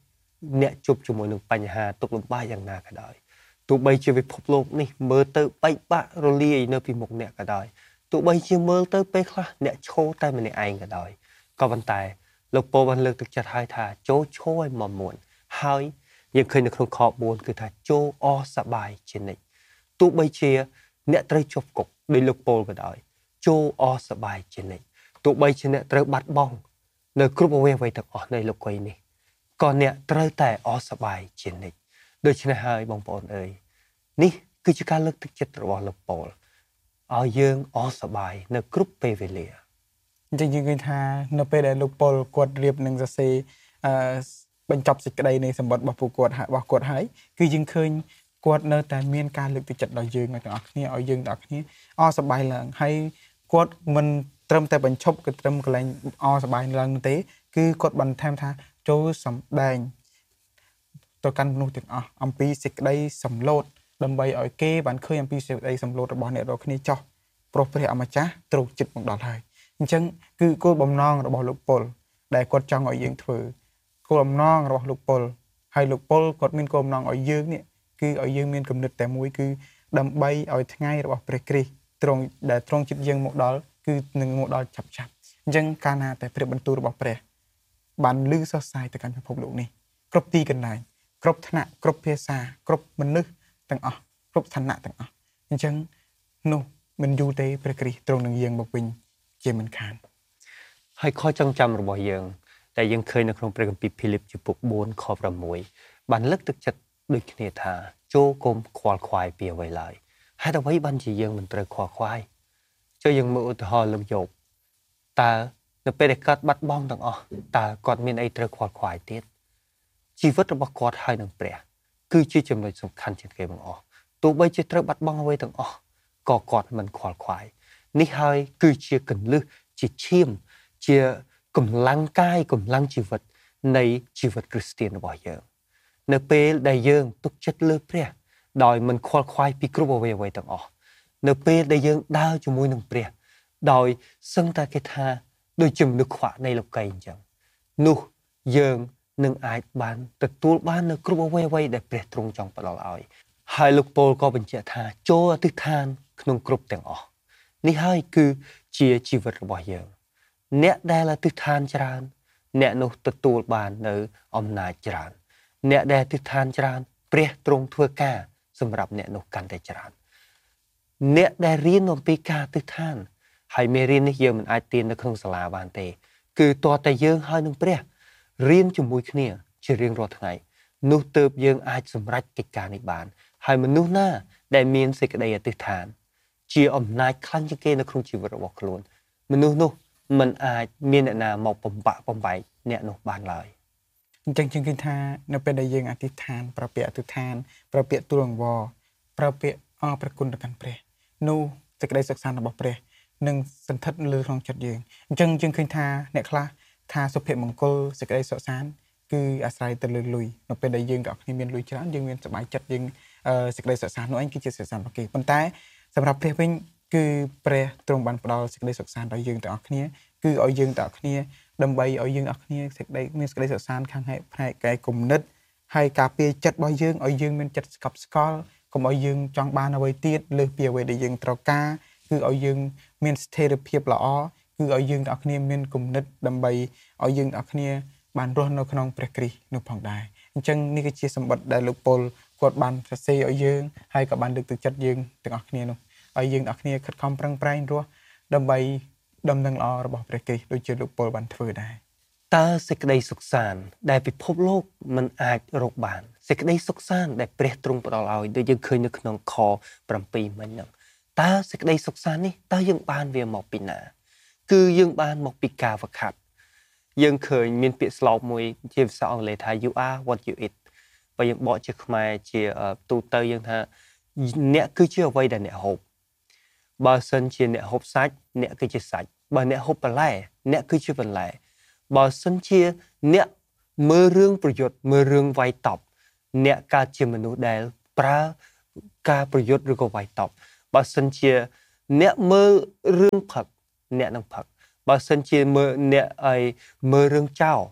អ្នកជប់ជាមួយនឹងបញ្ហាទុក្ខលំបាកយ៉ាងណាក៏ដោយទោះបីជាពិភពលោកនេះមើលទៅបែកបាក់រលាយនៅពីមុខអ្នកក៏ដោយទោះបីជាមើលទៅពេលខ្លះអ្នកឈរតែម្នាក់ឯងក៏ដោយក៏ប៉ុន្តែលោកពោលបានលើកទឹកចិត្តឲ្យថាចូលឈរឲ្យមកមួនហើយយើងឃើញនៅក្នុងខប4គឺថាចូលអសប្បាយជានិច្ចទោះបីជាអ្នកត្រូវជាប់គុកដោយលោកពោលក៏ដោយចូលអសប្បាយជានិច្ចទោះបីជាអ្នកត្រូវបាត់បង់នៅគ្រប់អ្វីអ្វីទាំងអស់នៃលោកីយនេះក៏អ្នកត្រូវតែអសប្បាយជានិច្ចដូច្នេះហើយបងប្អូនអើយនេះគឺជាការលើកទឹកចិត្តរបស់លោកពោលឲ្យយើងអសប្បាយនៅគ្រប់ពេលវេលាអញ្ចឹងយើងឃើញថានៅពេលដែលលោកប៉ុលគាត់រៀបនឹងសរសេរអឺបញ្ចប់សេចក្តីនៃសម្បត្តិរបស់ពួកគាត់របស់គាត់ហើយគឺយើងឃើញគាត់នៅតែមានការលើកទឹកចិត្តដល់យើងទាំងអស់គ្នាឲ្យយើងទាំងអស់គ្នាអសប្បាយឡើងហើយគាត់មិនត្រឹមតែបញ្ឈប់ក៏ត្រឹមកន្លែងអសប្បាយឡើងទេគឺគាត់បន្ថែមថាចូលសម្ដែងទៅកាន់មនុស្សទាំងអស់អំពីសេចក្តីសម្លូតដើម្បីឲ្យគេបានឃើញអំពីសេចក្តីសម្លូតរបស់អ្នករាល់គ្នាចោះព្រោះព្រះអម្ចាស់ទ្រង់ចិត្តមកដល់ហើយអញ្ចឹងគឺគោលបំណងរបស់លោកប៉ុលដែលគាត់ចង់ឲ្យយើងធ្វើគោលបំណងរបស់លោកប៉ុលហើយលោកប៉ុលគាត់មានគោលបំណងឲ្យយើងនេះគឺឲ្យយើងមានគំនិតតែមួយគឺដើម្បីឲ្យថ្ងៃរបស់ព្រះគ្រីស្ទទ្រង់ដែលទ្រង់ចិត្តយើងមកដល់គឺនឹងមកដល់ឆាប់ឆាប់អញ្ចឹងកាលណាតែព្រះបន្ទូលរបស់ព្រះបានលឺសរសើរទៅកាន់ពិភពលោកនេះគ្រប់ទីកន្លែងគ្រប់ឋានៈគ្រប់ភាសាគ្រប់មនុស្សទាំងអស់គ្រប់ឋានៈទាំងអស់អញ្ចឹងនោះមិនយូរទេព្រះគ្រីស្ទទ្រង់នឹងយាងមកវិញជាមិនខានហើយខចងចាំរបស់យើងដែលយើងឃើញនៅក្នុងព្រះគម្ពីរភីលីបជំពូក4ខ6បានលើកទឹកចិត្តដូចគ្នាថាចូលកុំខ្វល់ខ្វាយពីអ្វីឡើយហេតុអ្វីបានជាយើងមិនត្រូវខ្វល់ខ្វាយចូលយើងមើលឧទាហរណ៍លោកយោបតើនៅពេលដែលគាត់បាត់បង់ទាំងអស់តើគាត់មានអីត្រូវខ្វល់ខ្វាយទៀតជីវិតរបស់គាត់ហើយនឹងព្រះគឺជាចំណុចសំខាន់ជាងគេបង្អស់ទោះបីជាត្រូវបាត់បង់អ្វីទាំងអស់ក៏គាត់មិនខ្វល់ខ្វាយនេះហើយគឺជាកន្លឹះជាឈាមជាកម្លាំងកាយកម្លាំងជីវិតនៃជីវិតគ្រីស្ទានរបស់យើងនៅពេលដែលយើងទុកចិត្តលើព្រះដោយមិនខ្វល់ខ្វាយពីគ្រប់អ្វីអ្វីទាំងអស់នៅពេលដែលយើងដើរជាមួយនឹងព្រះដោយសឹងតែគេថាដូចជាមនុស្សខ្វាក់នៃលោកីអញ្ចឹងនោះយើងនឹងអាចបានទទួលបាននៅគ្រប់អ្វីអ្វីដែលព្រះទ្រង់ចង់ផ្ដល់ឲ្យហើយលោកពោលក៏បញ្ជាក់ថាចូលអធិដ្ឋានក្នុងគ្រប់ទាំងអស់នេះហើយគឺជាជីវិតរបស់យើងអ្នកដែលអធិដ្ឋានច្រើនអ្នកនោះទទួលបាននៅអំណាចច្រើនអ្នកដែលអធិដ្ឋានច្រើនព្រះទ្រង់ធ្វើការសម្រាប់អ្នកនោះកាន់តែច្រើនអ្នកដែលរៀនអំពីការអធិដ្ឋានហើយមេរៀននេះយើងមិនអាចទាននៅក្នុងសាលាបានទេគឺតើតែយើងហើយនឹងព្រះរៀនជាមួយគ្នាជារៀងរាល់ថ្ងៃនោះទើបយើងអាចសម្រេចកិច្ចការនេះបានហើយមនុស្សណាដែលមានសេចក្តីអធិដ្ឋានជាអំណាចខ្លាំងជាងគេនៅក្នុងជីវិតរបស់ខ្លួនមនុស្សនោះមិនអាចមានអ្នកណាមកបំបាក់បំបែកអ្នកនោះបានឡើយអញ្ចឹងយើងឃើញថានៅពេលដែលយើងអធិដ្ឋានប្រពាក្យអធិដ្ឋានប្រពាក្យទូលអង្វរប្រពាក្យអរព្រះគុណទៅកាន់ព្រះនោះសេចក្តីសុខសាន្តរបស់ព្រះនឹងសន្ធិដ្ឋលើក្នុងចិត្តយើងអញ្ចឹងយើងឃើញថាអ្នកខ្លះថាសុភមង្គលសេចក្តីសុខសាន្តគឺអាស្រ័យទៅលើលុយនៅពេលដែលយើងទាំងគ្នាមានលុយច្រើនយើងមានសុបាយចិត្តយើងសេចក្តីសុខសាន្តនោះឯងគឺជាសុខសាន្តរបស់គេប៉ុន្តែសម្រាប់ព្រះវិញគឺព្រះទ្រង់បានផ្ដល់សេចក្តីសុខសាន្តដល់យើងទាំងអស់គ្នាគឺឲ្យយើងទាំងអស់គ្នាដើម្បីឲ្យយើងទាំងអស់គ្នាសេចក្តីមានសេចក្តីសុខសាន្តខាងផ្នែកកាយគំនិតហើយការពារចិត្តរបស់យើងឲ្យយើងមានចិត្តស្កប់ស្កល់កុំឲ្យយើងចង់បានអ្វីទៀតលើសពីអ្វីដែលយើងត្រូវការគឺឲ្យយើងមានស្ថិរភាពល្អគឺឲ្យយើងទាំងអស់គ្នាមានគំនិតដើម្បីឲ្យយើងទាំងអស់គ្នាបានរស់នៅក្នុងព្រះគ្រីស្ទនោះផងដែរអញ្ចឹងនេះគឺជាសម្បត្តិដែលលោកប៉ុលគាត់បានសរសេរឲ្យយើងហើយក៏បានលើកទឹកចិត្តយើងទាំងអស់គ្នានោះឲ្យយើងទាំងអស់គ្នាខិតខំប្រឹងប្រែងរស់ដើម្បីដំណឹងល្អរបស់ព្រះគ្រីស្ទដូចជាលោកប៉ុលបានធ្វើដែរតើសេចក្តីសុខសាន្តដែលពិភពលោកមិនអាចរកបានសេចក្តីសុខសាន្តដែលព្រះទ្រង់ផ្ដល់ឲ្យដូចយើងឃើញនៅក្នុងខ7មិញហ្នឹងតើសេចក្តីសុខសាន្តនេះតើយើងបានវាមកពីណាគឺយើងបានមកពីការវឹកហាត់យើងឃើញមានពាក្យស្លោកមួយជាភាសាអង់គ្លេសថា you are what you eat បើយើងបកជាខ្មែរជាទូទៅយើងថាអ្នកគឺជាអ្វីដែលអ្នកហូបបើសិនជាអ្នកហូបសាច់អ្នកគឺជាសាច់បើអ្នកហូបបន្លែអ្នកគឺជាបន្លែបើសិនជាអ្នកមើលរឿងប្រយុទ្ធមើលរឿងវាយតប់អ្នកកើតជាមនុស្សដែលប្រើការប្រយុទ្ធឬក៏វាយតប់បើសិនជាអ្នកមើលរឿងផឹកអ្នកនឹងផឹកបើសិនជាមើលអ្នកឲ្យមើលរឿងចោល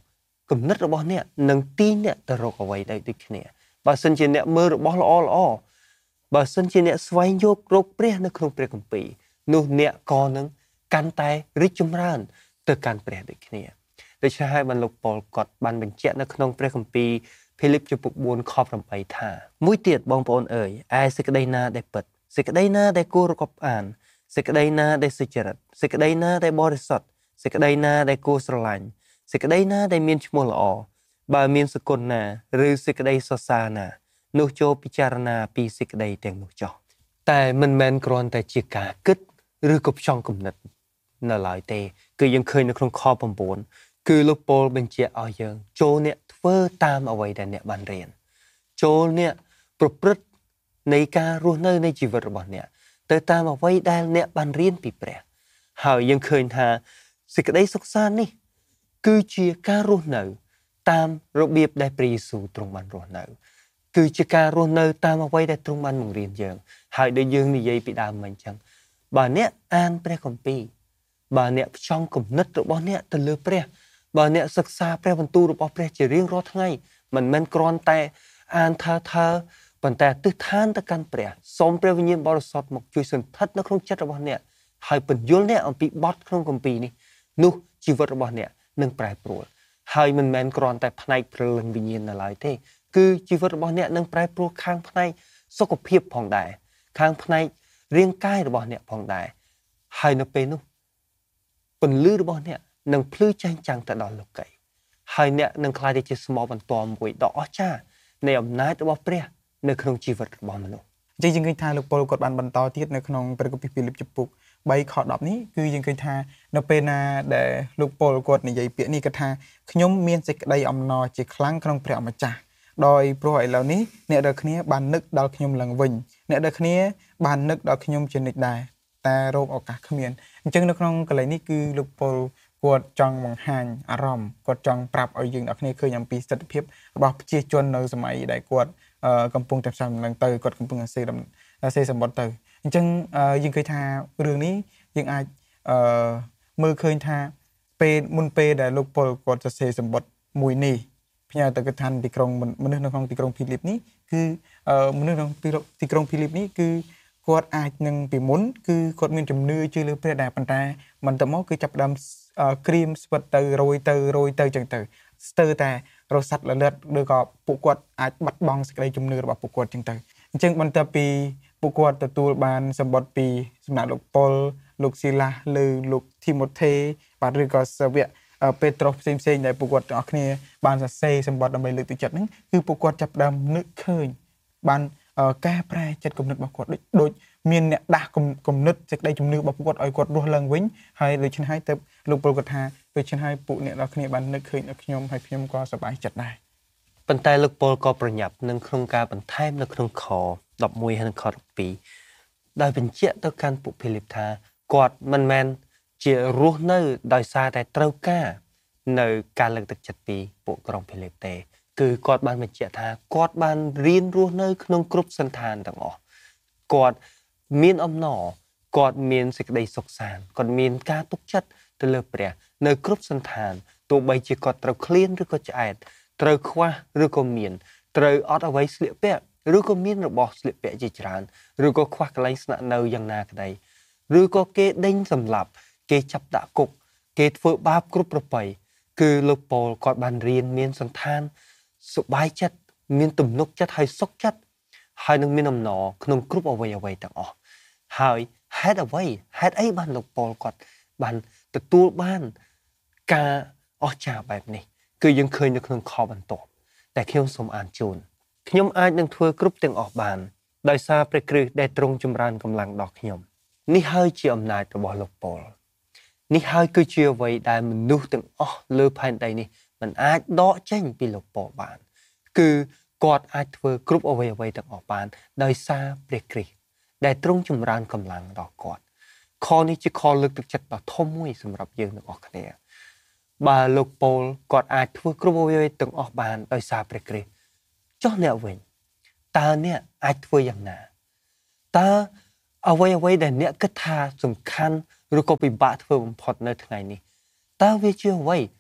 គំនិតរបស់អ្នកនឹងទីអ្នកទៅរកអ្វីដែលដូចគ្នាបើសិនជាអ្នកមើលរបស់ល្អល្អបើសិនជាអ្នកស្វែងយករកព្រះនៅក្នុងព្រះគម្ពីរនោះអ្នកក៏នឹងកាន់តែរីកចម្រើនទៅកាន់ព្រះដូចគ្នាដូច្នេះហើយបានលោកប៉ុលគាត់បានបញ្ជាក់នៅក្នុងព្រះគម្ពីរភីលីបជំពូកbốnខeightថាមួយទៀតបងប្អូនអើយឯសេចក្តីណាដែលពិតសេចក្តីណាដែលគួររកប់អានសេចក្តីណាដែលសុចរិតសេចក្តីណាដែលបរិសុទ្ធសេចក្តីណាដែលគួរស្រឡាញ់សេចក្តីណាដែលមានឈ្មោះល្អបើមានសគុណណាឬសេចក្តីសរសើរណានោះចូលពិចារណាពីសេចក្តីទាំងនោះចុះតែមិនមែនគ្រាន់តែជាការគិតឬក៏ផ្ចង់គំនិតនៅឡើយទេគឺយើងឃើញនៅក្នុងខnineគឺលោកប៉ូលបញ្ជាក់ឲ្យយើងចូលអ្នកធ្វើតាមអ្វីដែលអ្នកបានរៀនចូលអ្នកប្រព្រឹត្តនៃការរស់នៅនៃជីវិតរបស់អ្នកទៅតាមអ្វីដែលអ្នកបានរៀនពីព្រះហើយយើងឃើញថាសេចក្តីសុខសាន្តនេះគឺជាការរស់នៅតាមរបៀបដែលព្រះយេស៊ូវទ្រង់បានរស់នៅគឺជាការរស់នៅតាមអ្វីដែលទ្រង់បានបង្រៀនយើងហើយដូចយើងនិយាយពីដើមមកអញ្ចឹងបើអ្នកអានព្រះគម្ពីរបើអ្នកផ្ចង់គំនិតរបស់អ្នកទៅលើព្រះបើអ្នកសិក្សាព្រះបន្ទូលរបស់ព្រះជារៀងរាល់ថ្ងៃមិនមែនគ្រាន់តែអានថាថាប៉ុន្តែទិដ្ឋានទៅកាន់ព្រះសូមព្រះវិញ្ញាណបរិសុទ្ធមកជួយសន្ធិដ្ឋនៅក្នុងចិត្តរបស់អ្នកហើយពន្យល់អ្នកអំពីបទក្នុងគម្ពីរនេះនោះជីវិតរបស់អ្នកនឹងប្រែប្រួលហើយមិនមែនគ្រាន់តែផ្នែកព្រលឹងវិញ្ញាណនៅឡើយទេគឺជីវិតរបស់អ្នកនឹងប្រែប្រួលខាងផ្នែកសុខភាពផងដែរខាងផ្នែករាងកាយរបស់អ្នកផងដែរហើយនៅពេលនោះពន្លឺរបស់អ្នកនឹងភ្លឺចែងចាំងទៅដល់លោកីហើយអ្នកនឹងក្លាយទៅជាស្មោបន្ទាល់មួយដ៏អស្ចារ្យនៃអំណាចរបស់ព្រះនៅក្នុងជីវិតរបស់មនុស្សអញ្ចឹងយើងឃើញថាលោកប៉ុលគាត់បានបន្តទៀតនៅក្នុងព្រះគម្ពីរភីលីបជំពូកthreeខtenនេះគឺយើងឃើញថានៅពេលណាដែលលោកប៉ុលគាត់និយាយពាក្យនេះគាត់ថាខ្ញុំមានសេចក្តីអំណរជាខ្លាំងក្នុងព្រះម្ចាស់ដោយព្រោះឥឡូវនេះអ្នករាល់គ្នាបាននឹកដល់ខ្ញុំឡើងវិញអ្នករាល់គ្នាបាននឹកដល់ខ្ញុំជានិច្ចដែរតែរោគឱកាសគ្មានអញ្ចឹងនៅក្នុងកន្លែងនេះគឺលោកប៉ុលគាត់ចង់បង្ហាញអារម្មណ៍គាត់ចង់ប្រាប់ឲ្យយើងអ្នកគ្នាឃើញអំពីស្ថិរភាពរបស់ប្រជាជននៅសម័យដែលគាត់កំពុងតែផ្សាយដំណឹងទៅគាត់កំពុងតែសេសេសម្បត្តិទៅអញ្ចឹងយើងឃើញថារឿងនេះយើងអាចអឺមើលឃើញថាពេលមុនពេលដែលលោកប៉ុលគាត់សរសេរសម្បត្តិមួយនេះផ្ញើទៅកឋានទីក្រុងមនុស្សនៅក្នុងទីក្រុងភីលីបនេះគឺមនុស្សក្នុងទីក្រុងភីលីបនេះគឺគាត់អាចនឹងពីមុនគឺគាត់មានជំនឿជឿលើព្រះដែរប៉ុន្តែមិនទៅមកគឺចាប់ផ្ដើមក្រៀមស្វិតទៅរយទៅរយទៅចឹងទៅស្ទើរតែរសាត់លលិតឬក៏ពួកគាត់អាចបាត់បង់សេចក្តីជំនឿរបស់ពួកគាត់ចឹងទៅអញ្ចឹងបន្ទាប់ពីពួកគាត់ទទួលបានសម្បត្តិពីសំណាក់លោកប៉ុលលោកស៊ីឡាសឬលោកធីម៉ូថេបាទឬក៏សាវកពេត្រុសផ្សេងផ្សេងដែលពួកគាត់ទាំងអស់គ្នាបានសរសេរសម្បត្តិដើម្បីលើកទឹកចិត្តហ្នឹងគឺពួកគាត់ចាប់ផ្ដើមនឹកឃើញបានកែប្រែចិត្តគំនិតរបស់គាត់ដូចដូចមានអ្នកដាស់គំនិតសេចក្តីជំនឿរបស់ពួកគាត់ឲ្យគាត់រស់ឡើងវិញហើយដូច្នេះហើយទៅលោកប៉ុលគាត់ថាដូច្នេះហើយពួកអ្នកទាំងគ្នាបាននឹកឃើញដល់ខ្ញុំហើយខ្ញុំក៏សប្បាយចិត្តដែរប៉ុន្តែលោកប៉ុលក៏ប្រញាប់នឹងក្នុងការបន្ថែមនៅក្នុងខelevenហើយនិងខtwelveដោយបញ្ជាក់ទៅកាន់ពួកភីលីបថាគាត់មិនមែនជារស់នៅដោយសារតែត្រូវការនៅការលើកទឹកចិត្តពីពួកក្រុងភីលីបទេគឺគាត់បានបញ្ជាក់ថាគាត់បានរៀនរស់នៅក្នុងគ្រប់សន្តានទាំងអស់គាត់មានអំណរគាត់មានសេចក្តីសុខសាន្តគាត់មានការទុកចិត្តទៅលើព្រះនៅគ្រប់សន្តានទោះបីជាគាត់ត្រូវឃ្លានឬក៏ឆ្អែតត្រូវខ្វះឬក៏មានត្រូវអត់អ្វីស្លៀកពាក់ឬក៏មានរបស់ស្លៀកពាក់ជាច្រើនឬក៏ខ្វះកន្លែងស្នាក់នៅយ៉ាងណាក្តីឬក៏គេដេញសម្លាប់គេចាប់ដាក់គុកគេធ្វើបាបគ្រប់ប្រពៃគឺលោកប៉ុលគាត់បានរៀនមានសន្តានសុបាយចិត្តមានទំនុកចិត្តហើយសុខចិត្តហើយនឹងមានអំណរក្នុងគ្រប់អ្វីអ្វីទាំងអស់ហើយហេតុអ្វីហេតុអីបានលោកប៉ុលគាត់បានទទួលបានការអស្ចារ្យបែបនេះគឺយើងឃើញនៅក្នុងខបន្ទាប់តែខ្ញុំសូមអានជូនខ្ញុំអាចនឹងធ្វើគ្រប់ទាំងអស់បានដោយសារព្រះគ្រីស្ទដែលទ្រង់ចម្រើនកម្លាំងដល់ខ្ញុំនេះហើយជាអំណាចរបស់លោកប៉ុលនេះហើយគឺជាអ្វីដែលមនុស្សទាំងអស់លើផែនដីនេះមិនអាចដកចេញពីលោកប៉ុលបានគឺគាត់អាចធ្វើគ្រប់អ្វីអ្វីទាំងអស់បានដោយសារព្រះគ្រីស្ទដែលទ្រង់ចម្រើនកម្លាំងដល់គាត់ខនេះជាខលើកទឹកចិត្តដ៏ធំមួយសម្រាប់យើងទាំងអស់គ្នាបើលោកប៉ុលគាត់អាចធ្វើគ្រប់អ្វីអ្វីទាំងអស់បានដោយសារព្រះគ្រីស្ទចុះអ្នកវិញតើអ្នកអាចធ្វើយ៉ាងណាតើអ្វីអ្វីដែលអ្នកគិតថាសំខាន់ឬក៏ពិបាកធ្វើបំផុតនៅថ្ងៃនេះតើវាជាអ្វី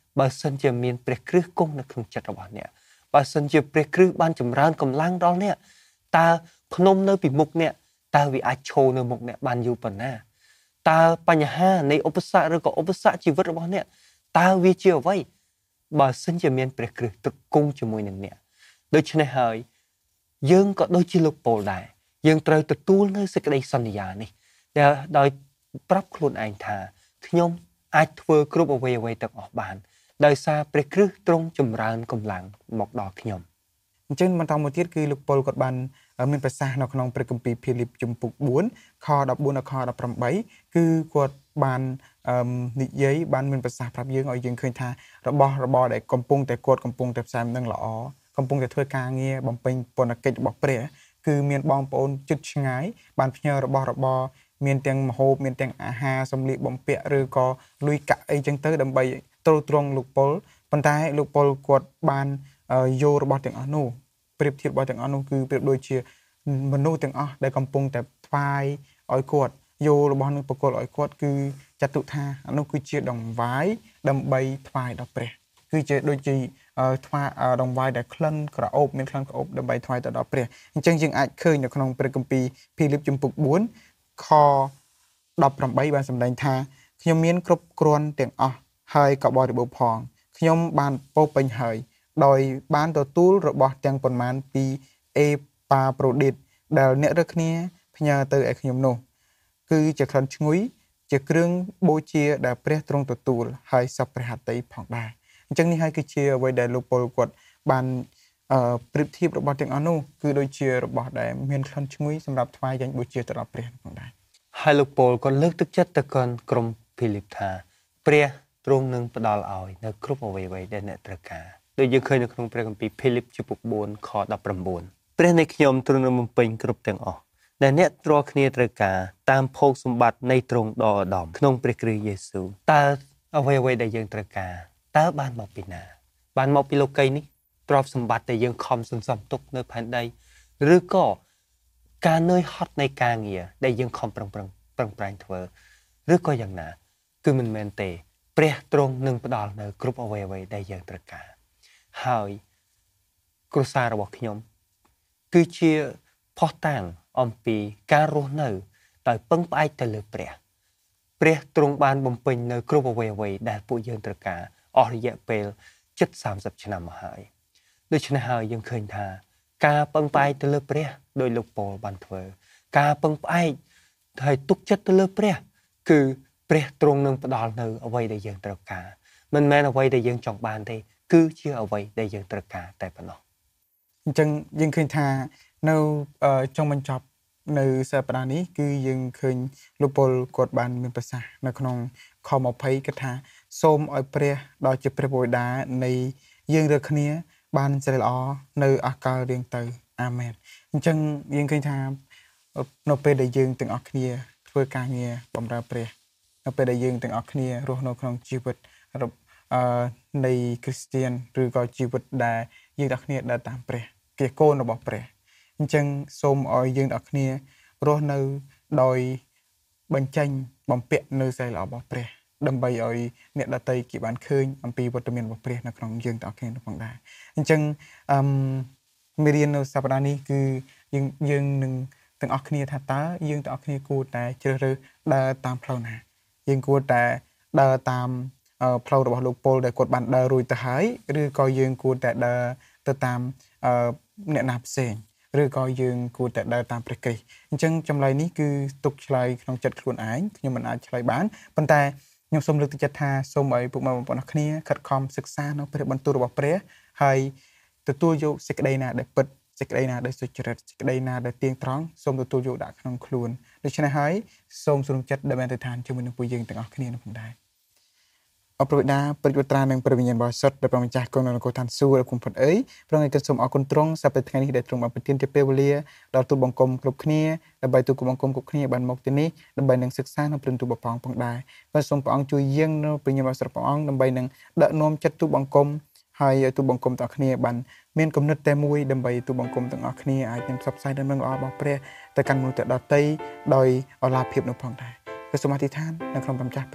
បើសិនជាមានព្រះគ្រឹះគង់នៅក្នុងចិត្តរបស់អ្នកបើសិនជាព្រះគ្រឹះបានចម្រើនកម្លាំងដល់អ្នកតើភ្នំនៅពីមុខអ្នកតើវាអាចឈរនៅមុខអ្នកបានយូរប៉ុណ្ណាតើបញ្ហានៃឧបសគ្គឬក៏ឧបសគ្គជីវិតរបស់អ្នកតើវាជាអ្វីបើសិនជាមានព្រះគ្រឹះទ្រគង់ជាមួយនឹងអ្នកដូច្នេះហើយយើងក៏ដូចជាលោកប៉ូលដែរយើងត្រូវទទួលនៅសេចក្តីសន្យានេះដែលដោយប្រាប់ខ្លួនឯងថាខ្ញុំអាចធ្វើគ្រប់អ្វីអ្វីទាំងអស់បានដោយសារព្រះគ្រឹះទ្រង់ចម្រើនកម្លាំងមកដល់ខ្ញុំអញ្ចឹងបន្តមកទៀតគឺលោកប៉ុលគាត់បានមានប្រសាសន៍នៅក្នុងព្រះគម្ពីរភីលីបជំពូកបួនខដប់បួនដល់ខដប់ប្រាំបីគឺគាត់បាននិយាយបានមានប្រសាសន៍ប្រាប់យើងឲ្យយើងឃើញថារបស់របរដែលកំពុងតែគាត់កំពុងតែផ្សាយនឹងល្អកំពុងតែធ្វើការងារបំពេញពន្ធកិច្ចរបស់ព្រះគឺមានបងប្អូនជិតឆ្ងាយបានផ្ញើរបស់របរមានទាំងម្ហូបមានទាំងអាហារសម្លៀកបំពាក់ឬក៏លុយកាក់អីចឹងទៅដើម្បីទ្រទ្រង់លោកប៉ុលប៉ុន្តែលោកប៉ុលគាត់បានយករបស់ទាំងអស់នោះប្រៀបធៀបរបស់ទាំងអស់នោះគឺប្រៀបដូចជាមនុស្សទាំងអស់ដែលកំពុងតែថ្វាយឲ្យគាត់យករបស់នឹងប្រគល់ឲ្យគាត់គឺចាត់ទុកថាអានោះគឺជាដង្វាយដើម្បីថ្វាយដល់ព្រះគឺជាដូចជាថ្វាយដង្វាយដែលក្លិនក្រអូបមានក្លិនក្រអូបដើម្បីថ្វាយទៅដល់ព្រះអញ្ចឹងយើងអាចឃើញនៅក្នុងព្រះគម្ពីរភីលីបជំពូកបួនខដប់ប្រាំបីបានសម្ដែងថាខ្ញុំមានគ្រប់គ្រាន់ទាំងអស់ហើយក៏បរិបូរណ៍ផងខ្ញុំបានពោពេញហើយដោយបានទទួលរបស់ទាំងប៉ុន្មានពីអេប៉ាប្រូឌីតដែលអ្នករើគ្នាផ្ញើទៅឲ្យខ្ញុំនោះគឺជាក្លិនឈ្ងុយជាគ្រឿងបូជាដែលព្រះទ្រង់ទទួលហើយសពព្រះហត្ថីផងដែរអញ្ចឹងនេះហើយគឺជាអ្វីដែលលោកប៉ុលគាត់បានប្រៀបធៀបរបស់ទាំងអស់នោះគឺដូចជារបស់ដែលមានក្លិនឈ្ងុយសម្រាប់ថ្វាយយ៉ាងបូជាទៅដល់ព្រះផងដែរហើយលោកប៉ុលក៏លើកទឹកចិត្តទៅកាន់ក្រុមភីលីបថាព្រះទ្រង់នឹងផ្ដល់ឲ្យនៅគ្រប់អ្វីៗដែលអ្នកត្រូវការដូចយើងឃើញនៅក្នុងព្រះគម្ពីរភីលីបជំពូកបួនខដប់ប្រាំបួនព្រះនៃខ្ញុំទ្រង់នឹងបំពេញគ្រប់ទាំងអស់ដែលអ្នកទ្រាំគ្នាត្រូវការតាមភោគសម្បត្តិនៃទ្រង់ដ៏ឧត្តមក្នុងព្រះគ្រីស្ទយេស៊ូវតើអ្វីអ្វីដែលយើងត្រូវការតើបានមកពីណាបានមកពីលោកីនេះទ្រព្យសម្បត្តិដែលយើងខំសន្សំទុកនៅផែនដីឬក៏ការនឿយហត់នៃការងារដែលយើងខំប្រឹងប្រែងប្រឹងប្រែងធ្វើឬក៏យ៉ាងណាគឺមិនមែនទេព្រះទ្រង់នឹងផ្ដល់នៅគ្រប់អ្វីអ្វីដែលយើងត្រូវការហើយគ្រួសាររបស់ខ្ញុំគឺជាផុសតាងអំពីការរស់នៅដោយពឹងផ្អែកទៅលើព្រះព្រះទ្រង់បានបំពេញនៅគ្រប់អ្វីអ្វីដែលពួកយើងត្រូវការអស់រយៈពេលជិតសាមសិបឆ្នាំមកហើយដូច្នេះហើយយើងឃើញថាការពឹងផ្អែកទៅលើព្រះដោយលោកប៉ូលបានធ្វើការពឹងផ្អែកហើយទុកចិត្តទៅលើព្រះគឺព្រះទ្រង់នឹងផ្ដល់នៅអ្វីដែលយើងត្រូវការមិនមែនអ្វីដែលយើងចង់បានទេគឺជាអ្វីដែលយើងត្រូវការតែប៉ុណ្ណោះអញ្ចឹងយើងឃើញថានៅចុងបញ្ចប់នៅសប្តាហ៍នេះគឺយើងឃើញលោកប៉ុលគាត់បានមានប្រសាសន៍នៅក្នុងខម្ភยี่สิบគាត់ថាសូមឲ្យព្រះដ៏ជាព្រះបិតានៃយើងរាល់គ្នាបានសិរីល្អនៅអកាលរៀងទៅអាមែនអញ្ចឹងយើងឃើញថានៅពេលដែលយើងទាំងអស់គ្នាធ្វើការងារបម្រើព្រះនៅពេលដែលយើងទាំងអស់គ្នារស់នៅក្នុងជីវិតអឺនៃគ្រីស្ទានឬក៏ជីវិតដែលយើងទាំងគ្នាដើរតាមព្រះជាកូនរបស់ព្រះអញ្ចឹងសូមឲ្យយើងទាំងគ្នារស់នៅដោយបញ្ចេញបំពាក់នៅសិរីល្អរបស់ព្រះដើម្បីឲ្យអ្នកដទៃគេបានឃើញអំពីវត្តមានរបស់ព្រះនៅក្នុងយើងទាំងអស់គ្នាផងដែរអញ្ចឹងអឺមេរៀននៅសប្តាហ៍នេះគឺយើងយើងនឹងទាំងអស់គ្នាថាតើយើងទាំងអស់គ្នាគួរតែជ្រើសរើសដើរតាមផ្លូវណាយើងគួរតែដើរតាមផ្លូវរបស់លោកប៉ុលដែលគាត់បានដើររួចទៅហើយឬក៏យើងគួរតែដើរទៅតាមអ្នកណាផ្សេងឬក៏យើងគួរតែដើរតាមព្រះគ្រីស្ទអញ្ចឹងចម្លើយនេះគឺទុកឆ្លើយក្នុងចិត្តខ្លួនឯងខ្ញុំមិនអាចឆ្លើយបានប៉ុន្តែខ្ញុំសូមលើកទឹកចិត្តថាសូមឲ្យពុកម៉ែបងប្អូនគ្នាខិតខំសិក្សានៅព្រះបន្ទូលរបស់ព្រះហើយទទួលយកសេចក្តីណាដែលពិតសេចក្តីណាដែលសុចរិតសេចក្តីណាដែលទៀងត្រង់សូមទទួលយកដាក់ក្នុងខ្លួនដូច្នេះហើយសូមសូមចិត្តដែលបានទៅឋានជាមួយនឹងពួកយើងទាំងអស់គ្នានោះផងដែរអរព្រដាប្រយុត្រានឹងព្រះវិញ្ញាណបរិសុទ្ធដែលព្រះម្ចាស់គង់នៅនគរឋានសួគ៌គុំផុតអីព្រះអង្គសូមអរគុណទ្រង់សម្រាប់ថ្ងៃនេះដែលទ្រង់បានប្រទានជាពេលវេលាដល់ទូលបង្គំគ្រប់គ្នាដើម្បីទូលបង្គំគ្រប់គ្នាបានមកទីនេះដើម្បីនឹងសិក្សានៅព្រះទូលបផងផងដែរហើយសូមព្រះអង្គជួយយាងនៅព្រះវិញ្ញាណបរិសុទ្ធព្រះអង្គដើម្បីនឹងដឹកនាំចិត្តទូលបង្គំហើយឲ្យទូលបង្គំទាំងអស់គ្នាបានមានគំនិតតែមួយដើម្បីទូលបង្គំទាំងអស់គ្នាអាចនឹងផ្សព្វផ្សាយដំណឹងល្អរបស់ព្រះទៅកាន់មនុស្សទាំងដទៃដោយអរឡាភាពនោះផងដែរសូមអធិដ្ឋាននៅក្នុងព្រះម្ចាស់